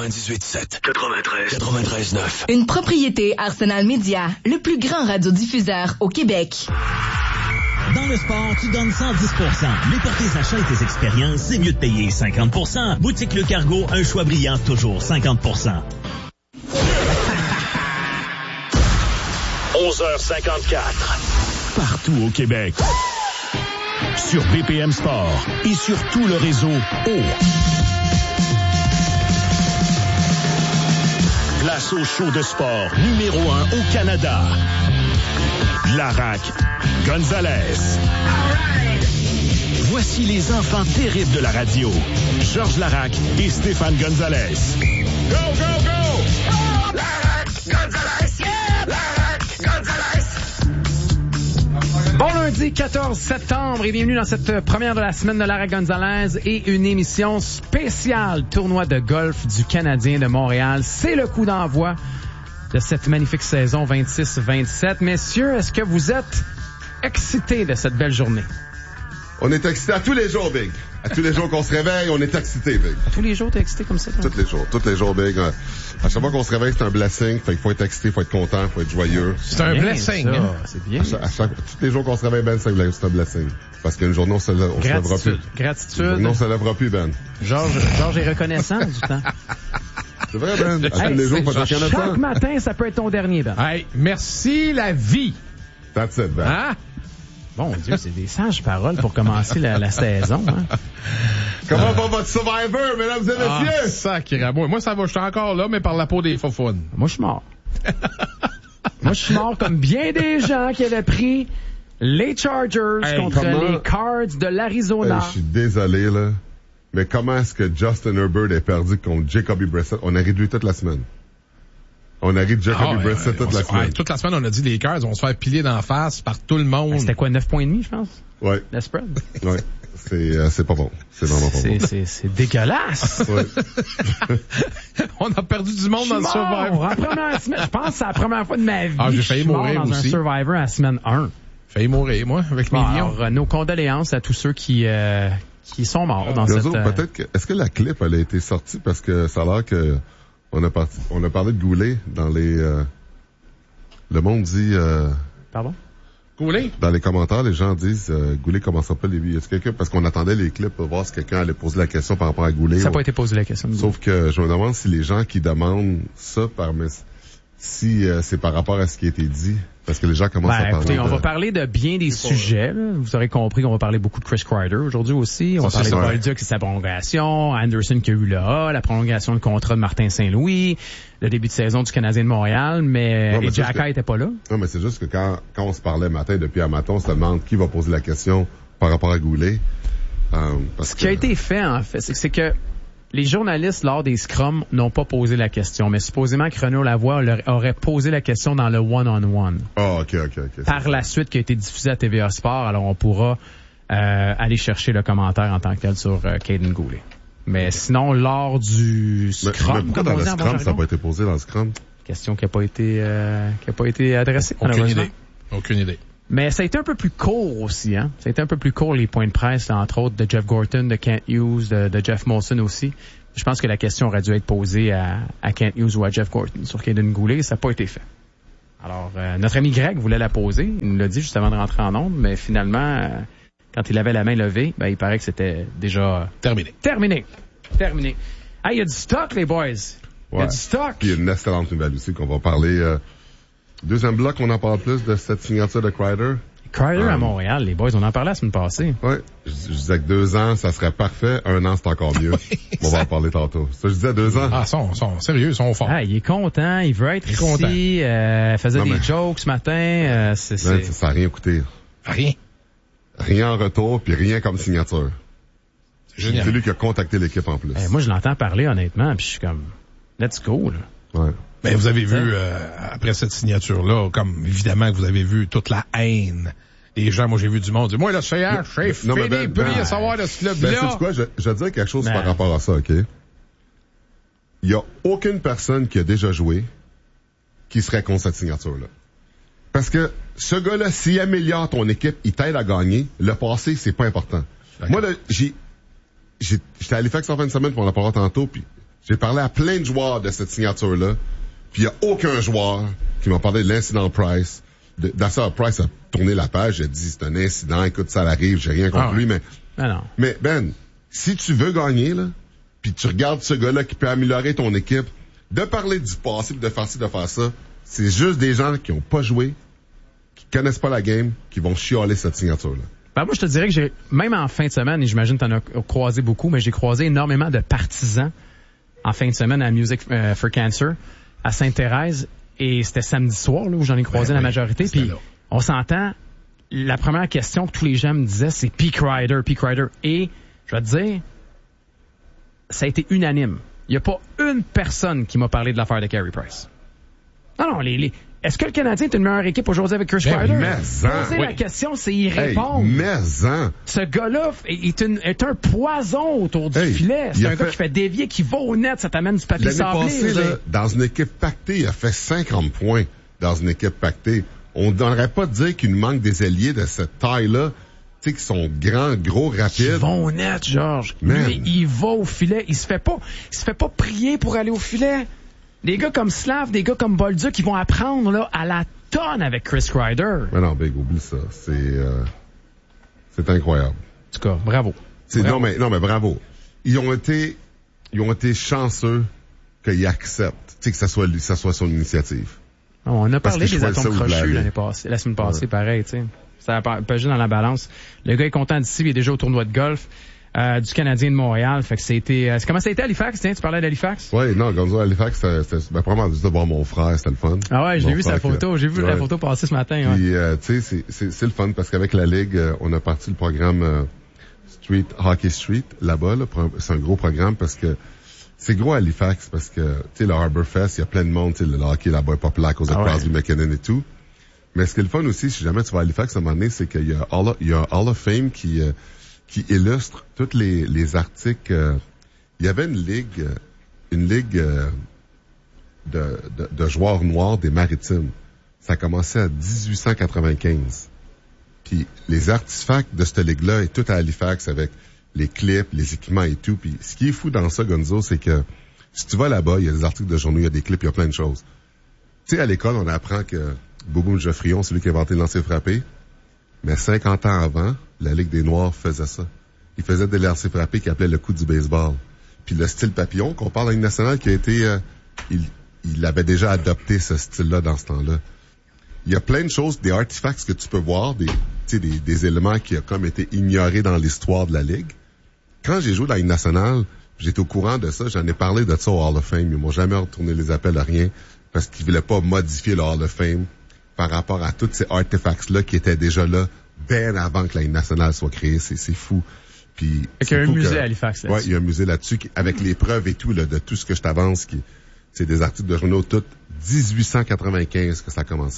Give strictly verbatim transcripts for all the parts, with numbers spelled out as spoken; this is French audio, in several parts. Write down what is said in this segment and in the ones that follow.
quatre-vingt-dix-huit sept, quatre-vingt-treize, quatre-vingt-treize neuf. Une propriété Arsenal Media, le plus grand radiodiffuseur au Québec. Dans le sport, tu donnes cent dix pour cent. Mais pour tes achats et tes expériences, c'est mieux de payer cinquante pour cent. Boutique Le Cargo, un choix brillant, toujours cinquante pour cent. onze heures cinquante-quatre. Partout au Québec. Sur B P M Sport et sur tout le réseau O. Place au show de sport numéro un au Canada. Larac Gonzalez. Voici les enfants terribles de la radio. Georges Larac et Stéphane Gonzalez. Go, go, go! Oh, Larac Gonzalez! Yeah! Larac Gonzalez! Bon lundi quatorze septembre et bienvenue dans cette première de la semaine de Larac Gonzalez et une émission spéciale tournoi de golf du Canadien de Montréal. C'est le coup d'envoi de cette magnifique saison vingt-six vingt-sept. Messieurs, est-ce que vous êtes excités de cette belle journée? On est excités à tous les jours, Big. À tous les jours qu'on se réveille, on est excités, Big. À tous les jours, t'es excité comme ça? Tous les jours, tous les jours, Big. À chaque fois qu'on se réveille, c'est un blessing. Fait qu'il faut être excité, faut être content, faut être joyeux. C'est un blessing, hein? C'est bien. À chaque, à chaque, tous les jours qu'on se réveille, Ben, c'est un blessing. Parce qu'une journée, on se, on se lèvera plus. Gratitude. Non, on se lèvera plus, Ben. Georges, Georges est reconnaissant du temps. C'est vrai, Ben. À Hey, tous les jours, faut être chaque reconnaissant. matin, ça peut être ton dernier, Ben. Hey, merci la vie. That's it, Ben. Hein? Bon Dieu, c'est des sages paroles pour commencer la, la saison. Hein? Comment va votre Survivor, mesdames et Ah, messieurs? sacré. Moi, moi, ça va, je suis encore là, mais par la peau des faufounes. Moi, je suis mort. Moi, je suis mort comme bien des gens qui avaient pris les Chargers Hey, contre comment- les Cards de l'Arizona. Hey, je suis désolé, là. Mais comment est-ce que Justin Herbert est perdu contre Jacoby Brissett? On a ri de lui toute la semaine. On a ri de Jacoby Ah, ouais, Brissett ouais, toute on la s- semaine. ouais, toute la semaine, on a dit les Cards vont se faire piler d'en face par tout le monde. C'était quoi, neuf points et demi, je pense? Ouais, Le spread? ouais. C'est, euh, c'est pas bon. C'est vraiment pas C'est, bon. c'est, c'est dégueulasse! Ouais. On a perdu du monde Je dans le suis mort Survivor. en première semaine. Je pense que c'est la première fois de ma vie Ah, j'ai que je failli suis mort mourir dans aussi. un Survivor à la semaine un. Failli mourir, moi, avec Bon, mes lions. alors, euh, nos condoléances à tous ceux qui, euh, qui sont morts dans Les cette... autres, euh, peut-être que, est-ce que la clip, elle a été sortie parce que ça a l'air que on a parti, on a parlé de Goulet dans les, euh, le monde dit, euh, Pardon? Coulé? dans les commentaires, les gens disent, euh, Goulet commencera pas les vies. Est-ce que quelqu'un, parce qu'on attendait les clips pour voir si quelqu'un allait poser la question par rapport à Goulet. Ça n'a ou- pas été posé la question. Sauf que je me demande si les gens qui demandent ça par mes- si euh, c'est par rapport à ce qui a été dit, parce que les gens commencent Ben, à parler. écoutez, on de- va parler de bien des sujets. Là. Vous aurez compris qu'on va parler beaucoup de Chris Kreider aujourd'hui aussi. On va Ça, parler c'est de ça. Bolduc et sa prolongation, Anderson qui a eu le A, la prolongation de contrat de Martin Saint-Louis, le début de saison du Canadien de Montréal, mais, Non, mais et c'est Jacka que- était pas là. Non, mais c'est juste que quand, quand on se parlait matin depuis un matin, on se demande qui va poser la question par rapport à Goulet. Euh, parce Ce qui a que- été fait, en fait, c'est que, c'est que les journalistes, lors des scrums, n'ont pas posé la question, mais supposément que Renaud Lavoie leur aurait posé la question dans le one-on-one. Ah, ok, ok, ok. Par la suite, qui a été diffusé à T V A Sport, alors on pourra euh, aller chercher le commentaire en tant que tel sur euh, Caden Goulet. Mais sinon, lors du Mais, scrum, mais pourquoi comme dans on le dit en bon scrum, ça n'a jargon, pas été posé dans le scrum? question qui n'a pas été euh, qui a pas été adressée. Aucune malheureusement. idée. Aucune idée. Mais ça a été un peu plus court aussi, hein. Ça a été un peu plus court les points de presse, là, entre autres de Jeff Gorton, de Kent Hughes, de, de Jeff Molson aussi. Je pense que la question aurait dû être posée à, à Kent Hughes ou à Jeff Gorton sur Caden Goulet. Ça n'a pas été fait. Alors, euh, notre ami Greg voulait la poser. Il nous l'a dit juste avant de rentrer en onde, mais finalement, euh, quand il avait la main levée, ben, il paraît que c'était déjà Terminé. terminé. Terminé. Ah, il y a du stock, les boys. Il y a Ouais. du stock. Puis il y a une excellente nouvelle aussi qu'on va parler. Euh, deuxième bloc, on en parle plus de cette signature de Kreider. Kreider à Um, Montréal, les boys, on en parlait la semaine passée. Ouais. Je, je disais que deux ans, ça serait parfait. Un an, c'est encore mieux. On va en parler tantôt. Ça, je disais deux ans. Ah, ils sont, sont sérieux, ils sont forts. Ah, il est content, il veut être Il est ici, content. euh, faisait Non, des mais- jokes ce matin, euh, c'est, Ouais, c'est... ça n'a rien coûté. Rien. Rien en retour, puis rien comme signature. C'est génial. C'est lui qui a contacté l'équipe en plus. Eh, moi, je l'entends parler honnêtement, puis je suis comme, let's go, là. Ouais. Mais vous avez vu, euh, après cette signature-là, comme évidemment que vous avez vu toute la haine. Les gens, moi j'ai vu du monde dire, moi le C H, c'est Non, mais fini, ben, plus ben, rien savoir de ce Ben, club-là. sais-tu quoi? Je, je vais te dire quelque chose Ben. par rapport à ça, OK? Il y a aucune personne qui a déjà joué qui serait contre cette signature-là. Parce que ce gars-là, s'il améliore ton équipe, il t'aide à gagner. Le passé, c'est pas important. Moi, là, j'ai, j'ai, j'étais à Halifax en fin de semaine, puis on en parlera tantôt, puis J'ai parlé à plein de joueurs de cette signature-là, puis il y a aucun joueur qui m'a parlé de l'incident Price. D'assez, Price a tourné la page, il a dit c'est un incident, écoute, ça l'arrive, j'ai rien contre ah, lui, mais... Ah non. Mais Ben, si tu veux gagner, là, puis tu regardes ce gars-là qui peut améliorer ton équipe, de parler du passé, de faire ci, de faire ça, c'est juste des gens qui ont pas joué, qui connaissent pas la game, qui vont chialer cette signature-là. Ben moi, je te dirais que j'ai, même en fin de semaine, et j'imagine que tu en as croisé beaucoup, mais j'ai croisé énormément de partisans en fin de semaine à Music uh, for Cancer, à Sainte-Thérèse, et c'était samedi soir, là, où j'en ai croisé ben, la majorité, oui, puis on s'entend, la première question que tous les gens me disaient, c'est Peak Rider, Peak Rider, et je vais te dire, ça a été unanime. Il n'y a pas une personne qui m'a parlé de l'affaire de Carey Price. Non, non, les, les... Est-ce que le Canadien est une meilleure équipe aujourd'hui avec Chris Kreider? Mais Poser oui. la question, c'est y répondre. Hey, mais Ce gars-là est, une, est un poison autour du hey, filet. C'est un fait... gars qui fait dévier, qui va au net, ça t'amène du papier sablé. L'année passée, là, dans une équipe pactée, il a fait cinquante points dans une équipe pactée. On ne devrait pas dire qu'il nous manque des ailiers de cette taille-là, tu sais, qui sont grands, gros, rapides. Ils vont au net, Georges. Lui, il va au filet. Il se fait pas, il se fait pas prier pour aller au filet. Des gars comme Slav, des gars comme Bolduc, qui vont apprendre là à la tonne avec Chris Kreider. Mais non, Big, oublie ça. C'est euh, c'est incroyable. En tout cas, bravo. C'est, bravo. Non, mais non, mais bravo. Ils ont été ils ont été chanceux qu'ils acceptent, tu sais, que ça soit, ça soit son initiative. On a Parce parlé des atomes crochus l'année passée, la semaine passée, ouais. Pareil, tu sais. Ça a pesé dans la balance. Le gars est content d'ici, il est déjà au tournoi de golf. Euh, du Canadien de Montréal. Fait que c'était, euh, comment ça a été à Halifax? Tiens, tu parlais d'Halifax? Oui, non, Gonzo, Halifax, c'était, c'était, ben, probablement juste de voir mon frère, c'était le fun. Ah ouais, j'ai mon vu sa photo, que, j'ai vu ouais. la photo passer ce matin, ouais. Puis, euh, tu sais, c'est, c'est, c'est le fun parce qu'avec la Ligue, euh, on a parti le programme, euh, Street, Hockey Street, là-bas, là. C'est un gros programme parce que c'est gros à Halifax parce que, tu sais, le Harbour Fest, il y a plein de monde, tu sais, le hockey là-bas est populaire à cause de ah Crosby, ouais. McKinnon et tout. Mais ce qui est le fun aussi, si jamais tu vas à Halifax à un moment donné, c'est qu'il y a Hall of, il y a un Hall of Fame qui, euh, qui illustre tous les, les articles. Euh, il y avait une ligue, une ligue euh, de, de, de joueurs noirs des Maritimes. Ça a commencé à dix-huit cent quatre-vingt-quinze. Puis les artefacts de cette ligue-là est tout à Halifax avec les clips, les équipements et tout. Puis ce qui est fou dans ça, Gonzo, c'est que si tu vas là-bas, il y a des articles de journaux, il y a des clips, il y a plein de choses. Tu sais, à l'école, on apprend que Boboum Geoffrion, c'est lui qui a inventé le lancer frappé. Mais cinquante ans avant, la Ligue des Noirs faisait ça. Ils faisaient des lancers frappés qu'ils appelaient le coup du baseball. Puis le style papillon, qu'on parle à une nationale qui a été... Euh, il, il avait déjà adopté ce style-là dans ce temps-là. Il y a plein de choses, des artefacts que tu peux voir, des, des, des éléments qui ont comme été ignorés dans l'histoire de la Ligue. Quand j'ai joué dans une nationale, j'étais au courant de ça, j'en ai parlé de ça au Hall of Fame. Ils m'ont jamais retourné les appels à rien parce qu'ils voulaient pas modifier le Hall of Fame par rapport à tous ces artefacts-là qui étaient déjà là bien avant que la Ligue nationale soit créée. C'est, c'est fou. Puis, il y a un musée que, à Halifax là-dessus. Ouais, il y a un musée là-dessus qui, avec les preuves et tout, là, de tout ce que je t'avance, qui, c'est des articles de journaux, tout dix-huit cent quatre-vingt-quinze que ça a commencé.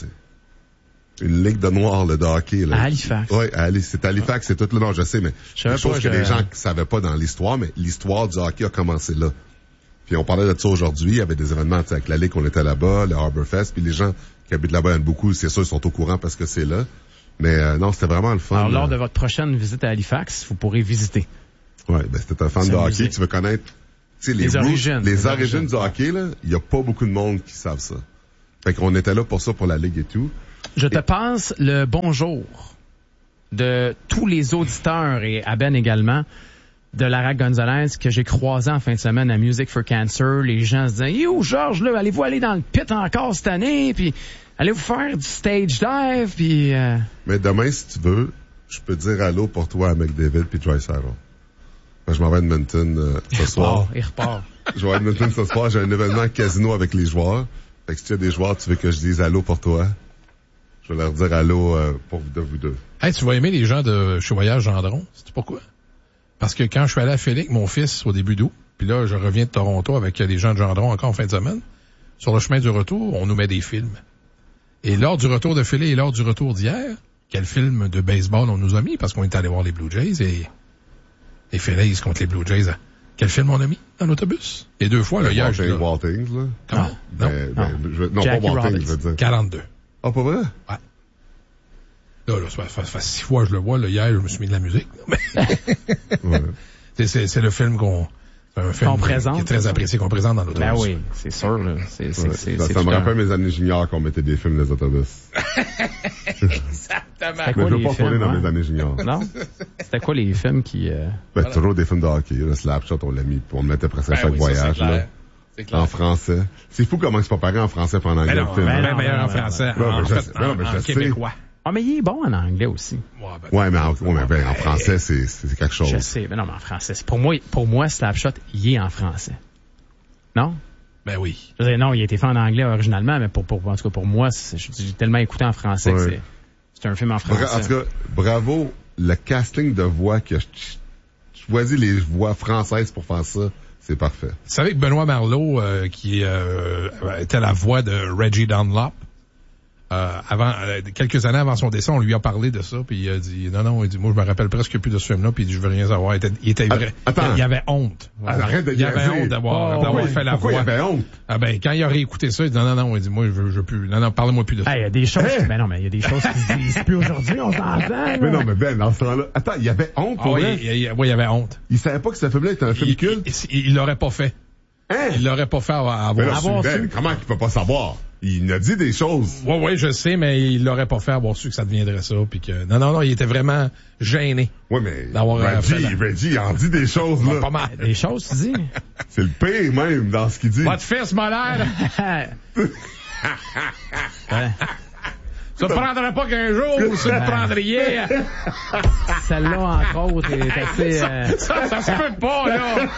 Une ligue de noirs, le de hockey, là. À Halifax. Oui, c'est à Halifax, c'est tout le nom, je sais, mais je des choses pas, que je... les gens ne savaient pas dans l'histoire, mais l'histoire du hockey a commencé là. Puis on parlait de ça aujourd'hui, il y avait des événements avec la Ligue, on était là-bas, le Harbour Fest, puis les gens qui habitent là-bas, il y en a beaucoup, c'est sûr, ils sont au courant parce que c'est là. Mais euh, non, c'était vraiment le fun. Alors, lors là. de votre prochaine visite à Halifax, vous pourrez visiter. Oui, ben c'était un fan c'est de hockey, musée. Tu veux connaître les, les roots, origines. Les, les origines origines du hockey, là, il n'y a pas beaucoup de monde qui savent ça. Fait qu'on était là pour ça, pour la Ligue et tout. Je te et... passe le bonjour de tous les auditeurs et à Ben également de Lara Gonzalez que j'ai croisé en fin de semaine à Music for Cancer. Les gens se disaient, yo, Georges, là, allez-vous aller dans le pit encore cette année, puis allez-vous faire du stage dive, puis... Euh... Mais demain, si tu veux, je peux dire allô pour toi à McDavid puis Draisaitl. Je m'en vais à Edmonton euh, ce il soir. Repart, il repart. Je vais à Edmonton ce soir, j'ai un événement casino avec les joueurs. Fait que si tu as des joueurs, tu veux que je dise allô pour toi, je vais leur dire allô euh, pour vous deux, vous deux. Hey, tu vas aimer les gens de chez Voyage Gendron. Sais-tu pourquoi? Parce que quand je suis allé à Félix, mon fils, au début d'août, puis là, je reviens de Toronto avec les gens de Gendron encore en fin de semaine, sur le chemin du retour, on nous met des films. Et lors du retour de Félix et lors du retour d'hier, quel film de baseball on nous a mis? Parce qu'on est allé voir les Blue Jays et, et Félix contre les Blue Jays. Quel film on a mis dans l'autobus? Et deux fois, là, hier, je Waltings, Waltings, là. Comment? Non. Ben, ben, non. Je, non, Jackie pas Waltings, Robbins. je veux dire. quarante-deux. Ah, pas vrai? Ouais. Là, là, ça fait, ça fait six fois que je le vois, là, hier, je me suis mis de la musique. Ouais. c'est, c'est, c'est le film qu'on, Un film qu'on présente. Qui est très apprécié, qu'on présente dans l'autobus. Ben oui, c'est sûr, là. C'est, c'est, Ouais, c'est, ça, c'est ça me tout rappelle un- mes années juniors qu'on mettait des films dans les autobus. Exactement. C'était Mais quoi je veux les pas retourner films, dans hein? mes années juniors. Non? C'était quoi les films qui... euh, Ben, toujours des films de hockey. Le Slapshot, on l'a mis, puis on le mettait presque à Ben chaque oui, ça, voyage. c'est clair. là. C'est clair. En français. C'est fou comment c'est pas pareil en français pendant Ben anglais non, le film. ben hein. ben meilleur en ben non, français. ben non. En Ben, je fait, sais- ben non, mais en- je en sais. québécois. Ah, mais il est bon en anglais aussi. Ouais, ben, Ouais, mais en, ouais, mais ben, en français, c'est, c'est quelque chose. Je sais, mais non, mais en français. C'est- Pour moi, pour moi, Slapshot, il est en français. Non? ben oui. Je veux dire, non, il a été fait en anglais originalement, mais pour, pour, en tout cas, pour moi, c'est- j'ai tellement écouté en français que Ouais. c'est, c'est un film en Bra- En français. tout cas, bravo, le casting de voix qui a ch- choisi les voix françaises pour faire ça, c'est parfait. Vous savez que Benoît Marleau, euh, qui euh, était la voix de Reggie Dunlop, euh, avant, euh, quelques années avant son décès, on lui a parlé de ça, puis il a dit, non, non, il dit, moi, je me rappelle presque plus de ce film-là, puis il dit, je veux rien savoir. Il était, il était vrai. Attends. Il avait honte. Arrête de Il avait niaiser. honte d'avoir, Oh, d'avoir pourquoi- fait la pourquoi voix. il avait honte? Ah ben, quand il a réécouté ça, il dit, non, non, non, il dit, moi, je veux, je veux plus, non, non, parlez-moi plus de ça. Ah, il y a des choses, Hein? ben non, mais il y a des choses qui se disent plus aujourd'hui, on s'entend, là. Mais non, mais Ben, dans ce temps-là, attends, il avait honte Ah pour oui, vrai? il, il- oui, il avait honte. Il savait pas que ce film-là était un film Il, culte? il, il l'aurait pas fait. Hein? Il l'aurait pas fait avoir. Mais là, avoir c'est su. Ben, comment il peut pas savoir? Il a dit des choses. Ouais, ouais, je sais, mais il l'aurait pas fait avoir su que ça deviendrait ça, puis que non, non, non, il était vraiment gêné. Ouais, mais D'avoir, euh, Reggie, fait la- Reggie, il en dit des choses, là. Pas mal. Des choses, tu dis? C'est le pire, même, dans ce qu'il dit. Votre fils molaire, Ouais. ça prendrait pas qu'un jour vous se le prendriez. Celle-là, entre autres, est assez... euh, Ça, ça se peut pas, là.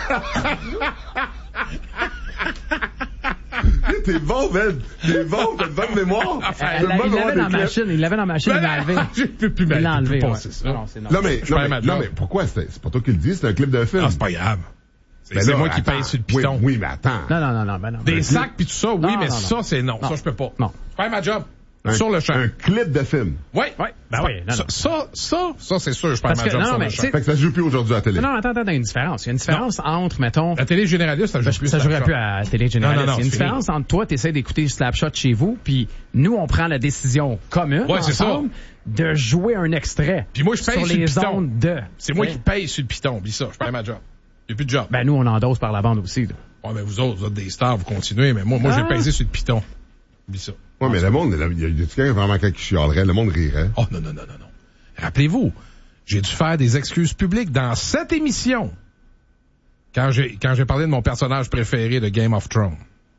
T'es bon, Ben. T'es bon, t'as de bonne mémoire. Elle- T'as elle- de bonne il mémoire l'avait dans des la clips. machine, il l'avait dans la machine, il l'a enlevé. Je peux plus Il mettre. l'a enlevé, ouais. passer ça. Non, c'est non. Non, mais, Je non, perds mais, ma non, job. mais pourquoi? C'est, c'est pas toi qui le dis, c'est un clip de film. Ah, c'est pas grave. C'est Ben c'est là, moi qui attends. paye sur le Oui, piton. Oui, mais attends. Non, non, non, non, ben non. Des Ben, sacs pis tout ça, oui, Non, mais non, ça, non. c'est non. Non. Ça, je peux pas. Non. Je perds ma job. Un- Sur le champ. Un clip de film. Oui. Ouais, ben oui, non, ça, non. ça, ça, ça, c'est sûr, je perds Parce ma que- job non, sur mais le champ. c'est- Fait que ça se joue plus aujourd'hui à la télé. Non, attends, attends, il y a une différence. Il y a une différence entre, mettons... La télé généraliste, ça joue Ben, plus. ça sur le jouerait champ. plus à la télé généraliste. Non, non, non, il y a une c'est fini. différence entre toi, tu essaies d'écouter Slapshot chez vous, puis nous, on prend la décision commune Ouais, c'est ensemble de jouer un extrait Puis moi, je paye sur sur le les piton. ondes de... C'est moi Ouais. qui paye sur le piton. Oublie ça, je perds ma job. Il n'y a plus de job. Ben, nous, on endosse par la bande aussi. Là. Ouais, mais vous autres, vous êtes des stars, vous continuez, mais moi, moi, Ah. j'ai pesé sur le piton. Oublie ça. Ouais, mais le monde, il y a, y a quelqu'un vraiment quelqu'un qui chialerait, le monde rirait. Oh, non, non, non, non, non. Rappelez-vous, j'ai dû faire des excuses publiques dans cette émission quand j'ai, quand j'ai parlé de mon personnage préféré de Game of Thrones.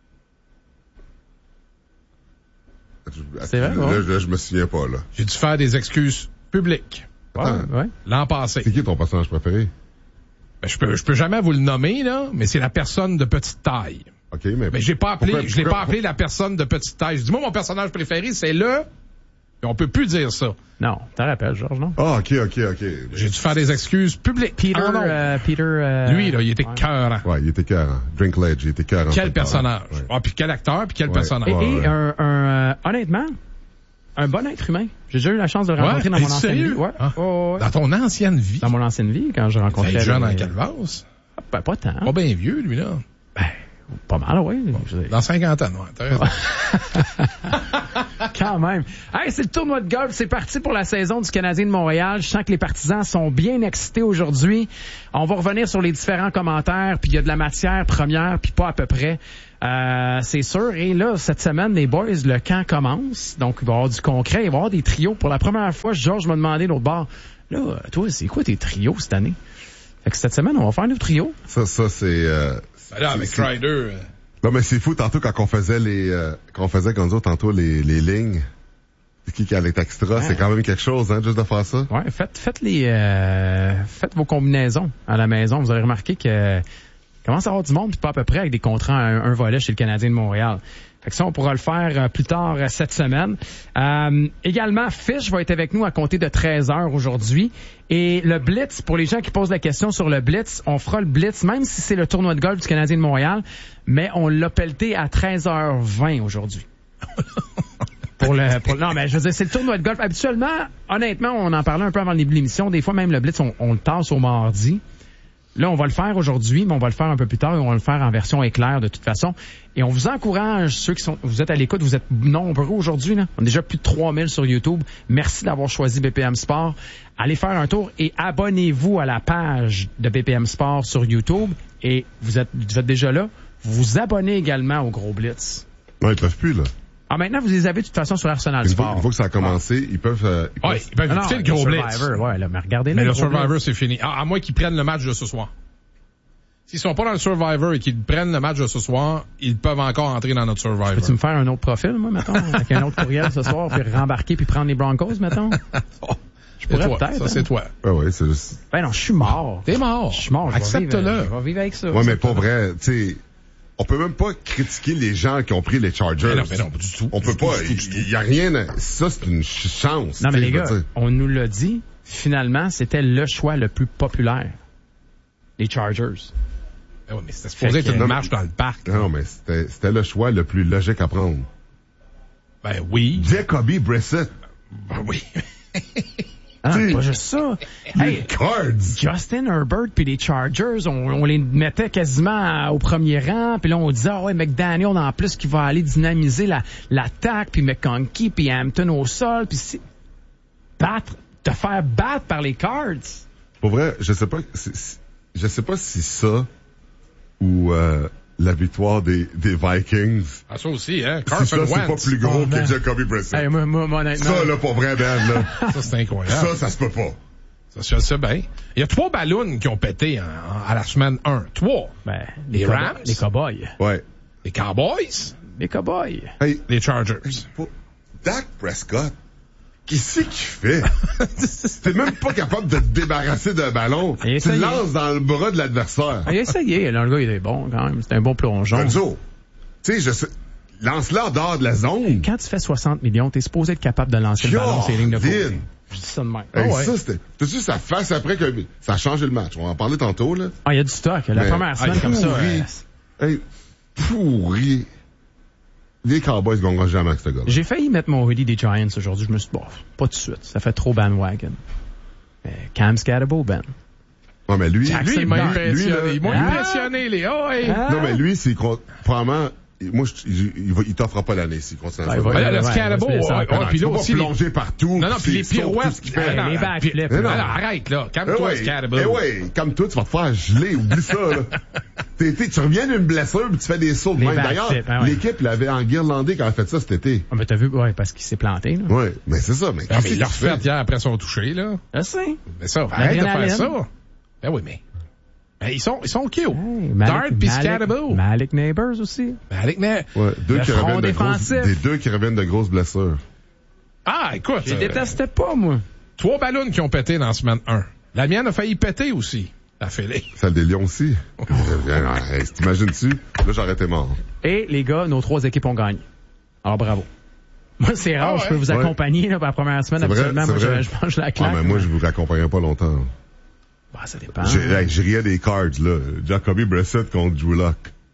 C'est vrai, Là, ouais. là, je me souviens pas, là. J'ai dû faire des excuses publiques Ouais, Attends. ouais. l'an passé. C'est qui ton personnage préféré? Ben, je peux, je peux jamais vous le nommer, là, mais c'est la personne de petite taille. OK, mais... Mais j'ai pas appelé, Pourquoi- je l'ai pourquoi- pas appelé la personne de petite taille. Je dis, moi, mon personnage préféré, c'est le, et on peut plus dire ça. Non, t'en rappelles, Georges, non? Ah, OK, OK, OK. J'ai dû faire des excuses publiques. Peter, Ah, non. euh, Peter... euh, Lui, là, il était ouais. cœurant. Ouais, il était cœurant. Drink Ledge, il était cœurant. Quel personnage. Ouais. Ah, puis quel acteur, puis quel Ouais. personnage. Et, Ouais, et ouais. un, un, euh, honnêtement, un bon être humain. J'ai déjà eu la chance de le rencontrer Ouais? dans mon Es-tu ancienne sérieux? vie. Ouais. Ah. Ouais, ouais, ouais. Dans ton ancienne vie. Dans mon ancienne vie, quand je rencontrais... T'es jeune en les- Calvas. Ben, pas tant. Pas bien vieux, lui, là. Ben, pas mal, oui. Je veux dire, Dans cinquante ans, ouais. T'as raison. Quand même. Hey, c'est le tournoi de golf. C'est parti pour la saison du Canadien de Montréal. Je sens que les partisans sont bien excités aujourd'hui. On va revenir sur les différents commentaires. Puis il y a de la matière première, puis pas à peu près. Euh, c'est sûr. Et là, cette semaine, les boys, le camp commence. Donc, il va y avoir du concret. Il va y avoir des trios. Pour la première fois, Georges m'a demandé l'autre bord. Là, toi, c'est quoi tes trios cette année? Fait que cette semaine, on va faire nos trios. Ça, ça, c'est... Euh, Ben là, avec c'est- Crider. euh, Non, mais c'est fou, tantôt, quand on faisait les... Euh, quand on faisait, comme nous, tantôt, les, les lignes, c'est qui qui allait être extra, c'est quand même quelque chose, hein, juste de faire ça. Ouais, faites, faites les, euh, faites vos combinaisons à la maison. Vous aurez remarqué que commence à avoir du monde, puis pas à peu près avec des contrats à un, un volet chez le Canadien de Montréal. Fait que ça, on pourra le faire euh, plus tard euh, cette semaine. Euh, également, Fish va être avec nous à compter de treize heures aujourd'hui. Et le Blitz, pour les gens qui posent la question sur le Blitz, on fera le Blitz, même si c'est le tournoi de golf du Canadien de Montréal, mais on l'a pelleté à treize heures vingt aujourd'hui. Pour le, pour, non, mais je veux dire, c'est le tournoi de golf. Habituellement, honnêtement, on en parlait un peu avant le début de l'émission. Des fois, même le Blitz, on, on le tasse au mardi. Là, on va le faire aujourd'hui, mais on va le faire un peu plus tard et on va le faire en version éclair de toute façon. Et on vous encourage, ceux qui sont, vous êtes à l'écoute, vous êtes nombreux aujourd'hui, là. On a déjà plus de trois mille sur YouTube. Merci d'avoir choisi B P M Sport. Allez faire un tour et abonnez-vous à la page de B P M Sport sur YouTube et vous êtes, vous êtes déjà là, vous vous abonnez également au Gros Blitz. Non, ils peuvent plus, là. Ah, maintenant, vous les avez de toute façon sur Arsenal Une fois, Sport. une fois que ça a commencé, ils peuvent... Euh, ils Ouais, peuvent... ils peuvent Ah non, écouter le Gros le Blitz. Survivor, ouais, là, mais regardez Mais le Gros Survivor, Blitz. c'est fini. À, à moins qu'ils prennent le match de ce soir. S'ils sont pas dans le Survivor et qu'ils prennent le match de ce soir, ils peuvent encore entrer dans notre Survivor. Peux-tu me faire un autre profil, moi, mettons, avec un autre courriel ce soir, puis rembarquer puis prendre les Broncos, mettons? Je pourrais toi, peut-être. ça, hein. c'est toi. Ah ouais, c'est juste... Ben non, je suis mort. T'es mort. Je suis mort. je vais Accepte-le. vivre- Je vais vivre avec ça. Ouais, mais pas vrai. Tu sais, on peut même pas critiquer les gens qui ont pris les Chargers. Mais non, mais non, pas du tout. On peut Du pas. tout, du tout, du Il y, y a rien. à- Ça, c'est une ch- chance. Non, mais tu sais, les je veux gars, dire. on nous l'a dit, finalement, c'était le choix le plus populaire. Les Chargers. Ben ouais, mais c'était supposé être Fait que- une non, marche dans le parc. Non, mais c'était, c'était le choix le plus logique à prendre. Ben oui. Jacoby Brissett. Ben oui. Ah, T'sais, pas juste ça. Les Hey, Cards. Justin Herbert puis les Chargers, on, on les mettait quasiment à- au premier rang, puis là on disait ah ouais McDaniel en plus qui va aller dynamiser la l'attaque, puis McConkey puis Hampton au sol, puis si... battre, te faire battre par les Cards. Pour vrai, je sais pas, c'est- c'est- je sais pas si ça ou euh, la victoire des, des Vikings, Ah, ça aussi, hein. si Carson ça c'est pas Wentz. plus gros Oh, man. que Jacoby Brissett. Hey, moi, moi, moi, honnêtement, Ça, là, pour vrai, Ben, là. Ça, c'est incroyable. ça, ça se peut pas. Ça, je sais bien. Il y a trois ballons qui ont pété en- en- à la semaine un. Trois. ben, Les cow- Rams? les Cowboys, Ouais. Les Cowboys. les Cowboys. Hey, Les Chargers. pour- Dak Prescott, qu'est-ce qu'il fait? T'es même pas capable de te débarrasser d'un ballon. Il a Tu le essayé. lances dans le bras de l'adversaire. Ah, il a essayé, là, le gars il est bon quand même, c'est un bon plongeon. Gonzo, tu sais, je sais, lance-le en dehors de la zone. Quand tu fais soixante millions, t'es supposé être capable de lancer le ballon sur les lignes de côté. Caroline. Je dis ça de même. Hey, Ah ouais. ça, c'était, t'as-tu sa face après que ça a changé le match? On va en parler tantôt, là. Ah, il y a du stock. La Mais- première semaine ah, comme ça. pourri. euh, Hey, pourri. Les Cowboys ne gagneront jamais avec ce gars-là. J'ai failli mettre mon hoodie des Giants aujourd'hui. Je me suis dit, bon, pas tout de suite. Ça fait trop bandwagon. Mais Cam Scatterbo, Ben. Non, mais lui, Jackson Lui, il m'a Dart. impressionné. lui, là- Ils m'ont Ah. impressionné, les oh, hey. Ah. non, mais lui, c'est, probablement, moi, je, il, il, va- il t'offrera pas l'année s'il continue à Ouais, faire il va- ça. Ben là, le ouais, Scalabo, ouais, ouais, c'est ça. ouais, Non, puis tu là peux pas aussi, les- plonger partout. Non, non, puis les c'est sauf pirouettes. tout ce qu'il fait. Ah, non, les non, backflips, puis- là. non, non, arrête, là. Eh Calme-toi, ouais, Scalabo. eh ouais, comme toi, tu vas te faire geler, oublie ça, là. T'es, t'es- tu reviens d'une blessure, puis tu fais des sauts de Les même. D'ailleurs, backflips, ah ouais. l'équipe l'avait enguirlandé quand elle a fait ça cet été. Ah, mais t'as vu, ouais, parce qu'il s'est planté, là. Ouais, mais c'est ça, mais Non, qu'est-ce mais il qu'il l'a fait? refait hier après son touché, là. Je sais. Mais ça, arrête de L'adrénaline. faire ça. Ben oui, mais. Ben, ils sont, ils sont cute. Hey, Dart pis Malik- Scatterbo. Malik Neighbors aussi. Ben, avec, mais. Ouais, deux Le qui front reviennent de grosses, défensif. des deux qui reviennent de grosses blessures. Ah, écoute. Je les euh, détestais pas, moi. Trois ballons qui ont pété dans la semaine un. La mienne a failli péter aussi. La fêlée. Celle des Lions aussi. Euh, hey, T'imagines-tu? Là, j'aurais été mort. Et les gars, nos trois équipes ont gagné. Alors bravo. Moi, c'est rare, Ah ouais? je peux vous Ouais. accompagner là, pour la première semaine. C'est vrai, Habituellement, c'est moi, je, vrai. je mange la Ah, claque. mais moi, je vous raccompagnerai pas longtemps. Bah, ça dépend. J'ai, hey, je riais des cards, là. Jacoby Brissett contre Drew Lock.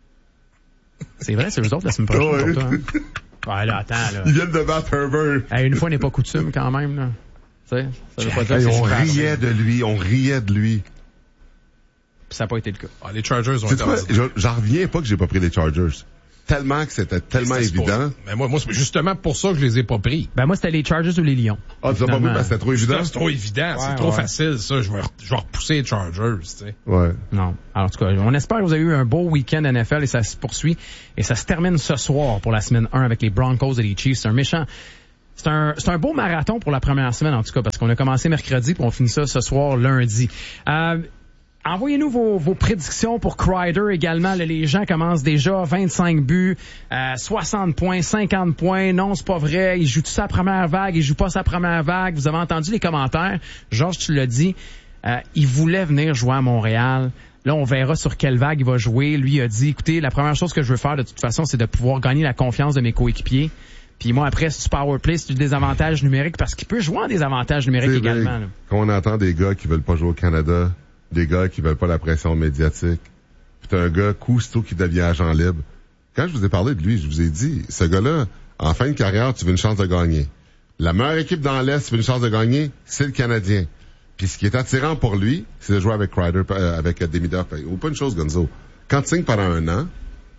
C'est vrai, c'est eux autres la semaine prochaine Ouais. pour toi. Hein? Ouais, là, attends, là. Ils viennent de battre Herbert. Hey, une fois n'est pas coutume, quand même, là. Tu sais, ça veut pas dire Hey, que c'est on super. riait de lui, on riait de lui. Puis ça n'a pas été le cas. Ah, les Chargers ont C'est été quoi? en- Je- J'en reviens pas que j'ai pas pris les Chargers. Tellement que c'était tellement C'est évident. pas- Mais moi, moi, c'est justement pour ça que je les ai pas pris. Ben, moi, c'était les Chargers ou les Lions. Ah, tu l'as pas pris Finalement. parce que c'était trop évident? C'est trop évident. c'est Ouais, trop ouais. facile, ça. Je vais, re- je vais repousser les Chargers, tu sais. Ouais. Non. Alors, en tout cas, on espère que vous avez eu un beau week-end N F L et ça se poursuit. Et ça se termine ce soir pour la semaine un avec les Broncos et les Chiefs. C'est un méchant... C'est un, c'est un beau marathon pour la première semaine, en tout cas, parce qu'on a commencé mercredi puis on finit ça ce soir, lundi. Euh, Envoyez-nous vos, vos prédictions pour Crider également. Là, les gens commencent déjà vingt-cinq buts, euh, soixante points, cinquante points. Non, c'est pas vrai. Il joue tout sa première vague, il joue pas sa première vague. Vous avez entendu les commentaires. Georges, tu l'as dit. Euh, il voulait venir jouer à Montréal. Là, on verra sur quelle vague il va jouer. Lui a dit, écoutez, la première chose que je veux faire de toute façon, c'est de pouvoir gagner la confiance de mes coéquipiers. Puis moi, après, c'est du power play, c'est du désavantage numérique parce qu'il peut jouer en désavantage numérique C'est également. vrai, là. quand on entend des gars qui veulent pas jouer au Canada, des gars qui veulent pas la pression médiatique, puis t'as un gars Cousteau qui devient agent libre. Quand je vous ai parlé de lui, je vous ai dit, ce gars-là, en fin de carrière, tu veux une chance de gagner. La meilleure équipe dans l'Est, tu veux une chance de gagner, c'est le Canadien. Puis ce qui est attirant pour lui, c'est de jouer avec Crider, euh, avec euh, Demidov. Ou pas une chose, Gonzo. Quand tu signes pendant un an,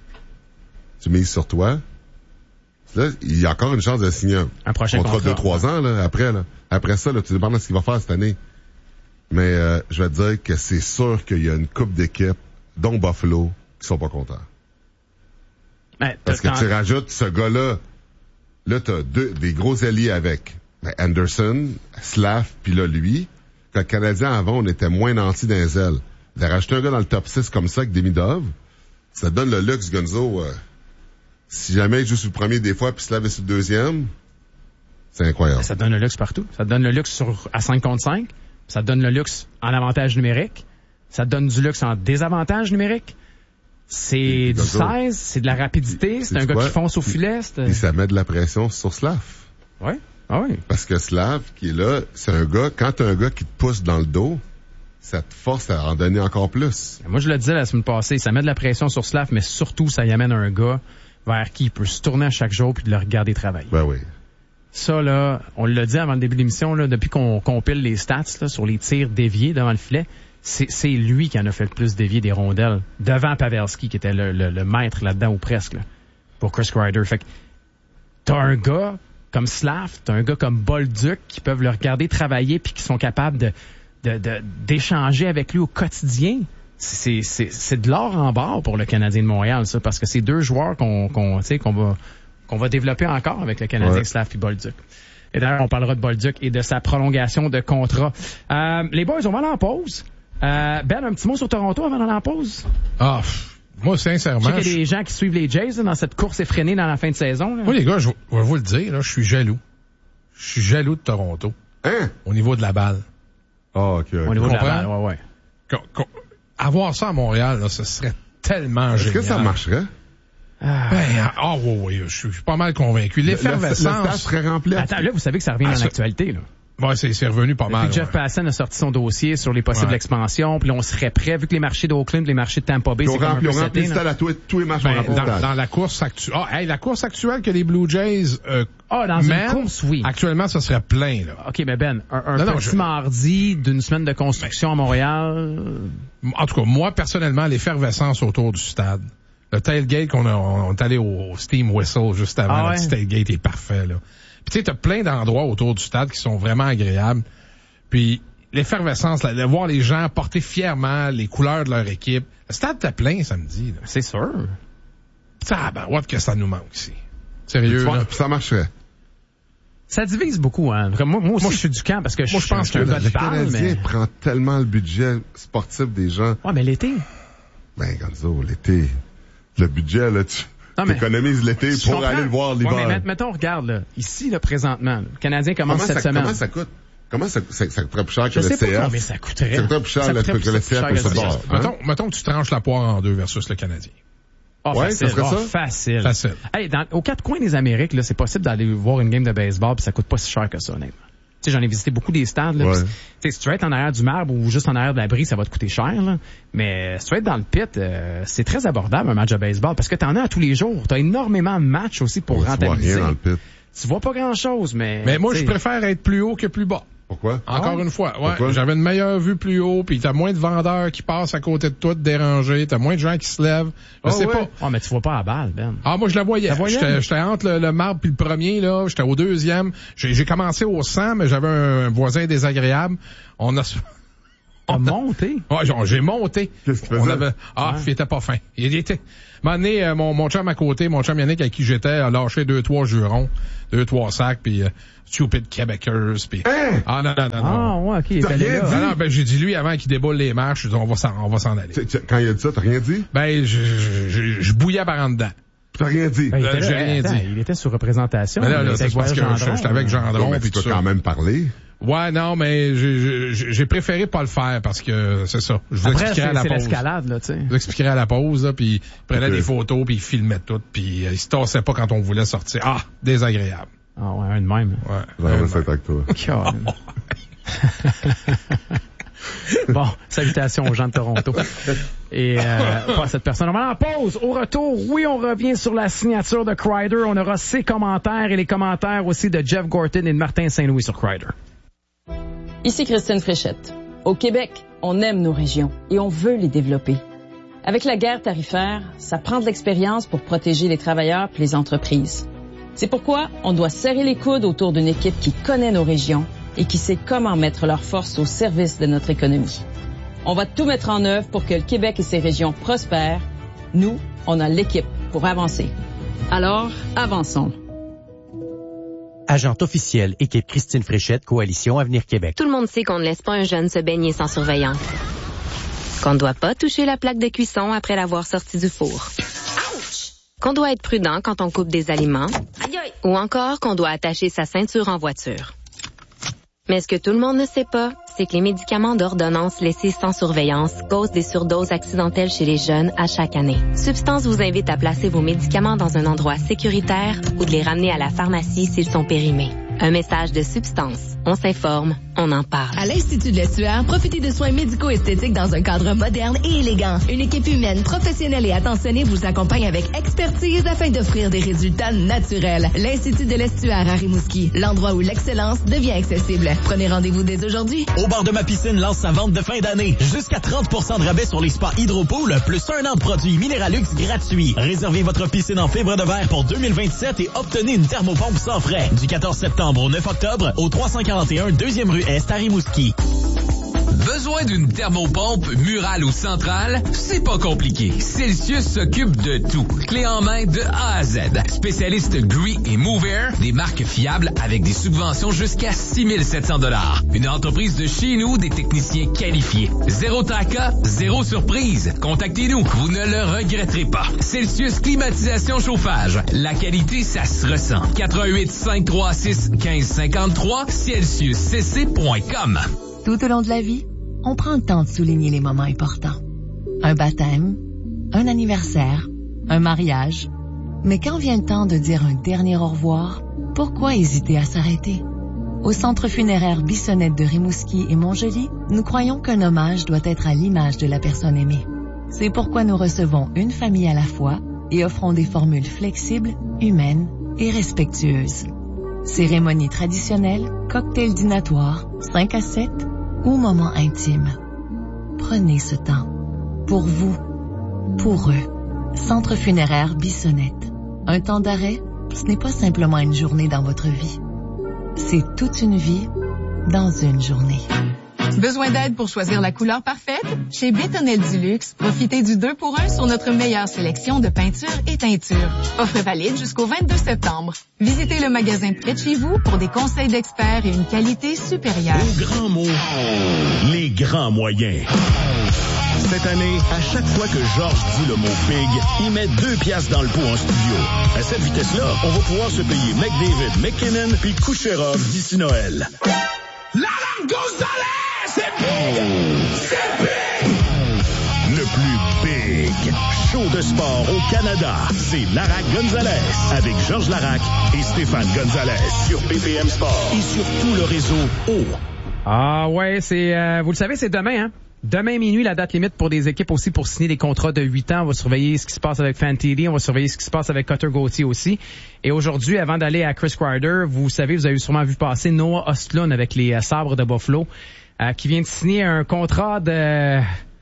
tu mises sur toi, là, il y a encore une chance de signer un, Un prochain contrat de contrat. deux trois ans, là, après, là. Après ça, là, tu demandes ce qu'il va faire cette année. Mais, euh, je vais te dire que c'est sûr qu'il y a une coupe d'équipes dont Buffalo, qui sont pas contents. Ben, Parce que t'as- tu rajoutes ce gars-là, là, t'as deux, des gros alliés avec ben, Anderson, Slav, puis là, lui. Quand le Canadien, avant, on était moins nantis dans les ailes. De rajouter un gars dans le top six comme ça, avec Demidov, ça donne le luxe, Gonzo. Euh, si jamais il joue sur le premier des fois, puis Slav est sur le deuxième, c'est incroyable. Ça te donne le luxe partout. Ça te donne le luxe sur, à cinq contre cinq. Ça te donne le luxe en avantage numérique. Ça te donne du luxe en désavantage numérique. C'est Et- du Gonzo, seize, c'est de la rapidité, c'est sais-tu un gars quoi? qui fonce au filet. c'est- Puis ça met de la pression sur Slav. Oui, ah oui. Parce que Slav, qui est là, c'est un gars, quand t'as un gars qui te pousse dans le dos, ça te force à en donner encore plus. Moi, je le disais la semaine passée, ça met de la pression sur Slav, mais surtout, ça y amène un gars vers qui il peut se tourner à chaque jour puis de le regarder travailler. Ben oui. Ça, là, on l'a dit avant le début de l'émission, là, depuis qu'on compile les stats là, sur les tirs déviés devant le filet, c'est, c'est lui qui en a fait le plus dévier des rondelles, devant Pavelski, qui était le, le, le maître là-dedans, ou presque, là, pour Chris Kreider. Fait que t'as un gars comme Slav, t'as un gars comme Bolduc qui peuvent le regarder travailler puis qui sont capables de, de, de, d'échanger avec lui au quotidien. C'est, c'est, c'est de l'or en barre pour le Canadien de Montréal, ça, parce que c'est deux joueurs qu'on, qu'on, tu sais, qu'on va, qu'on va développer encore avec le Canadien Ouais. Slav et Bolduc. Et d'ailleurs, on parlera de Bolduc et de sa prolongation de contrat. Euh, les boys, on va aller en pause. Euh, Ben, un petit mot sur Toronto avant d'aller en pause? Ah, pff, moi, Je sais sincèrement, qu'il y a je- des gens qui suivent les Jays là, dans cette course effrénée dans la fin de saison. Là. moi, les gars, je je vais vous le dire, là, je suis jaloux. Je suis jaloux de Toronto, Hein? au niveau de la balle. Ah, ok. ok. Au niveau de la comprends? balle, ouais, ouais. Qu'on- qu'on- avoir ça à Montréal, là, ce serait tellement Est-ce génial. que ça marcherait? Ben, ah oui, oui, je suis je suis pas mal convaincu. Le, le stade L'effervescence... serait rempli. Attends, là, vous savez que ça revient Ah, dans ça- l'actualité, là. Ouais, c'est c'est revenu pas Depuis mal. que Jeff ouais. Passan a sorti son dossier sur les possibles Ouais. expansions, puis là, on serait prêt, vu que les marchés d'Oakland, les marchés de Tampa Bay, Ils ont c'est comme un rempli, peu ils ont rempli seté, le là. stade à tous, tous les matchs. ont Ben, rempli le dans, stade. dans la course actuelle, ah, hey, la course actuelle que les Blue Jays euh, Ah, dans une mènent, course, oui. actuellement, ça serait plein, là. OK, mais Ben, un, un Non, non, petit je- mardi d'une semaine de construction à Montréal, En tout cas, moi, personnellement, l'effervescence autour du stade. Le tailgate qu'on a, on est allé au, au Steam Whistle juste avant. Ah le ouais? petit tailgate est parfait, là. Puis tu sais, t'as plein d'endroits autour du stade qui sont vraiment agréables. Puis l'effervescence, là, de voir les gens porter fièrement les couleurs de leur équipe. Le stade était plein samedi, là. c'est sûr. Ça, ben, what que ça nous manque ici. Sérieux, Tu vois, là. puis ça marcherait. Ça divise beaucoup, hein. Comme Moi, moi aussi, Moi, je suis du camp parce que moi, je je pense suis un que gars de Le balle, Canadien mais... prend tellement le budget sportif des gens. Ouais, mais l'été. Ben, Gonzo, l'été, le budget, là, tu Non, mais- économises l'été Tu pour comprends? aller le voir l'hiver. Ouais, mais met- mettons, regarde, là. Ici, là, présentement, là, le Canadien commence comment, cette ça, semaine. comment ça coûte? Comment ça, ça, ça coûterait plus cher que Je le sais pas C F? combien ça coûterait. Ça coûterait plus cher Ça le- coûterait que le plus C F cher que le que le football. C F. hein? Mettons, mettons que tu tranches la poire en deux versus le Canadien. Ah, Ouais, facile. ça serait Ah, ça? Facile. Facile. Hey, dans, aux quatre coins des Amériques, là, c'est possible d'aller voir une game de baseball puis ça coûte pas si cher que ça, honnêtement. Tu sais, j'en ai visité beaucoup des stades, là. Ouais. pis, tu sais, si tu veux être en arrière du marbre ou juste en arrière de l'abri, ça va te coûter cher, là. Mais si tu veux être dans le pit, euh, c'est très abordable, un match de baseball, parce que t'en as à tous les jours. T'as énormément de matchs aussi pour Ouais, tu vois rentabiliser. rien dans le pit. Tu vois pas grand chose, mais. Mais moi, tu je sais, préfère être plus haut que plus bas. Pourquoi? Encore Ah. une fois, ouais. Pourquoi? J'avais une meilleure vue plus haut, puis t'as moins de vendeurs qui passent à côté de toi, de déranger, t'as moins de gens qui se lèvent. Je Ah sais ouais? pas. Ah, mais tu vois pas à balle, Ben. Ah, moi, je la voyais. La voyais? J'étais, j'étais entre le, le marbre puis le premier, là. J'étais au deuxième. J'ai, j'ai commencé au cent, mais j'avais un voisin désagréable. On a... T'as monté. Ouais, j'ai- j'ai monté. Qu'est-ce qu'il On faisait? avait- Ah, Ouais. il était pas fin. Il était... À un moment donné, euh, mon, mon chum à côté, mon chum Yannick, avec qui j'étais, a lâché deux, trois jurons, deux, trois sacs, puis euh, stupid Québécois, puis... Hein? Ah, non, non, non, Ah, non. ouais, ok, il est T'as allé rien là. dit? Ah non, ben, j'ai dit lui, avant qu'il déboule les marches, j'ai dit, on va s'en, on va s'en aller. Tu- tu- Quand il a dit ça, t'as rien dit? Ben, je, je, je, je bouillais par en dedans. T'as rien dit. Ben, il Là, était là, j'ai rien attends, dit. Il était sur représentation. Mais là, il là, était c'est avec parce que Voyage je- Gendron, j'étais avec là. Gendron, Non, mais puis tu tout peux ça. quand même parler. Ouais, non, mais j'ai, j'ai, j'ai préféré pas le faire parce que c'est ça. Je vous Après, expliquerai c'est à la c'est pause. l'escalade, là, tu sais. Je vous expliquerai à la pause, là, puis il prenait Ok. des photos, puis il filmait tout, puis euh, il se tassait pas quand on voulait sortir. Ah, désagréable. Ah ouais, un de même. Ouais. J'aimerais Euh, ça être avec toi. Caroline. Bon, salutations aux gens de Toronto. Et euh, pas à cette personne. On va en pause. Au retour, oui, on revient sur la signature de Kreider. On aura ses commentaires et les commentaires aussi de Jeff Gorton et de Martin Saint-Louis sur Kreider. Ici Christine Fréchette. Au Québec, on aime nos régions et on veut les développer. Avec la guerre tarifaire, ça prend de l'expérience pour protéger les travailleurs et les entreprises. C'est pourquoi on doit serrer les coudes autour d'une équipe qui connaît nos régions et qui sait comment mettre leurs forces au service de notre économie. On va tout mettre en œuvre pour que le Québec et ses régions prospèrent. Nous, on a l'équipe pour avancer. Alors, avançons. Agente officielle, équipe Christine Fréchette, Coalition Avenir Québec. Tout le monde sait qu'on ne laisse pas un jeune se baigner sans surveillance. Qu'on ne doit pas toucher la plaque de cuisson après l'avoir sortie du four. Ouch! Qu'on doit être prudent quand on coupe des aliments. Aïe aïe! Ou encore qu'on doit attacher sa ceinture en voiture. Mais ce que tout le monde ne sait pas, c'est que les médicaments d'ordonnance laissés sans surveillance causent des surdoses accidentelles chez les jeunes à chaque année. Substance vous invite à placer vos médicaments dans un endroit sécuritaire ou de les ramener à la pharmacie s'ils sont périmés. Un message de Substance. On s'informe, on en parle. À l'Institut de l'Estuaire, profitez de soins médico-esthétiques dans un cadre moderne et élégant. Une équipe humaine, professionnelle et attentionnée vous accompagne avec expertise afin d'offrir des résultats naturels. L'Institut de l'Estuaire à Rimouski, l'endroit où l'excellence devient accessible. Prenez rendez-vous dès aujourd'hui. Au bord de ma piscine lance sa vente de fin d'année. Jusqu'à trente pour cent de rabais sur les spas Hydropool, plus un an de produits Minéralux gratuits. Réservez votre piscine en fibre de verre pour deux mille vingt-sept et obtenez une thermopompe sans frais. Du quatorze septembre au neuf octobre, au trois cent quarante et un deuxième rue Est à Rimouski. Besoin d'une thermopompe murale ou centrale? C'est pas compliqué. Celsius s'occupe de tout. Clé en main de A à Z. Spécialiste Gree et Mover, des marques fiables avec des subventions jusqu'à six mille sept cents dollars. Une entreprise de chez nous, des techniciens qualifiés. Zéro tracas, zéro surprise. Contactez-nous, vous ne le regretterez pas. Celsius Climatisation Chauffage. La qualité, ça se ressent. quatre un huit, cinq trois six, un cinq cinq trois, celsius c c point com. Tout au long de la vie, on prend le temps de souligner les moments importants. Un baptême, un anniversaire, un mariage. Mais quand vient le temps de dire un dernier au revoir, pourquoi hésiter à s'arrêter? Au Centre funéraire Bissonnette de Rimouski et Montjoly, nous croyons qu'un hommage doit être à l'image de la personne aimée. C'est pourquoi nous recevons une famille à la fois et offrons des formules flexibles, humaines et respectueuses. Cérémonie traditionnelle, cocktail dînatoire, cinq à sept ou moment intime. Prenez ce temps. Pour vous. Pour eux. Centre funéraire Bissonnette. Un temps d'arrêt, ce n'est pas simplement une journée dans votre vie. C'est toute une vie dans une journée. Besoin d'aide pour choisir la couleur parfaite? Chez Bétonnel du Luxe, profitez du deux pour un sur notre meilleure sélection de peintures et teintures. Offre valide jusqu'au vingt-deux septembre. Visitez le magasin près de chez vous pour des conseils d'experts et une qualité supérieure. Au grand mot, les grands moyens. Cette année, à chaque fois que Georges dit le mot big, il met deux piastres dans le pot en studio. À cette vitesse-là, on va pouvoir se payer McDavid, McKinnon puis Kucherov d'ici Noël. L'Alan Gonzalez, c'est big! C'est big! Le plus big show de sport au Canada, c'est Larac Gonzalez avec Georges Larac et Stéphane Gonzalez sur B P M Sport et sur tout le réseau O. Ah ouais, c'est euh, vous le savez, c'est demain, hein? Demain minuit, la date limite pour des équipes aussi pour signer des contrats de huit ans. On va surveiller ce qui se passe avec Fantilli, on va surveiller ce qui se passe avec Cutter Gauthier aussi. Et aujourd'hui, avant d'aller à Chris Kreider, vous savez, vous avez sûrement vu passer Noah Ostlund avec les euh, Sabres de Buffalo, euh, qui vient de signer un contrat de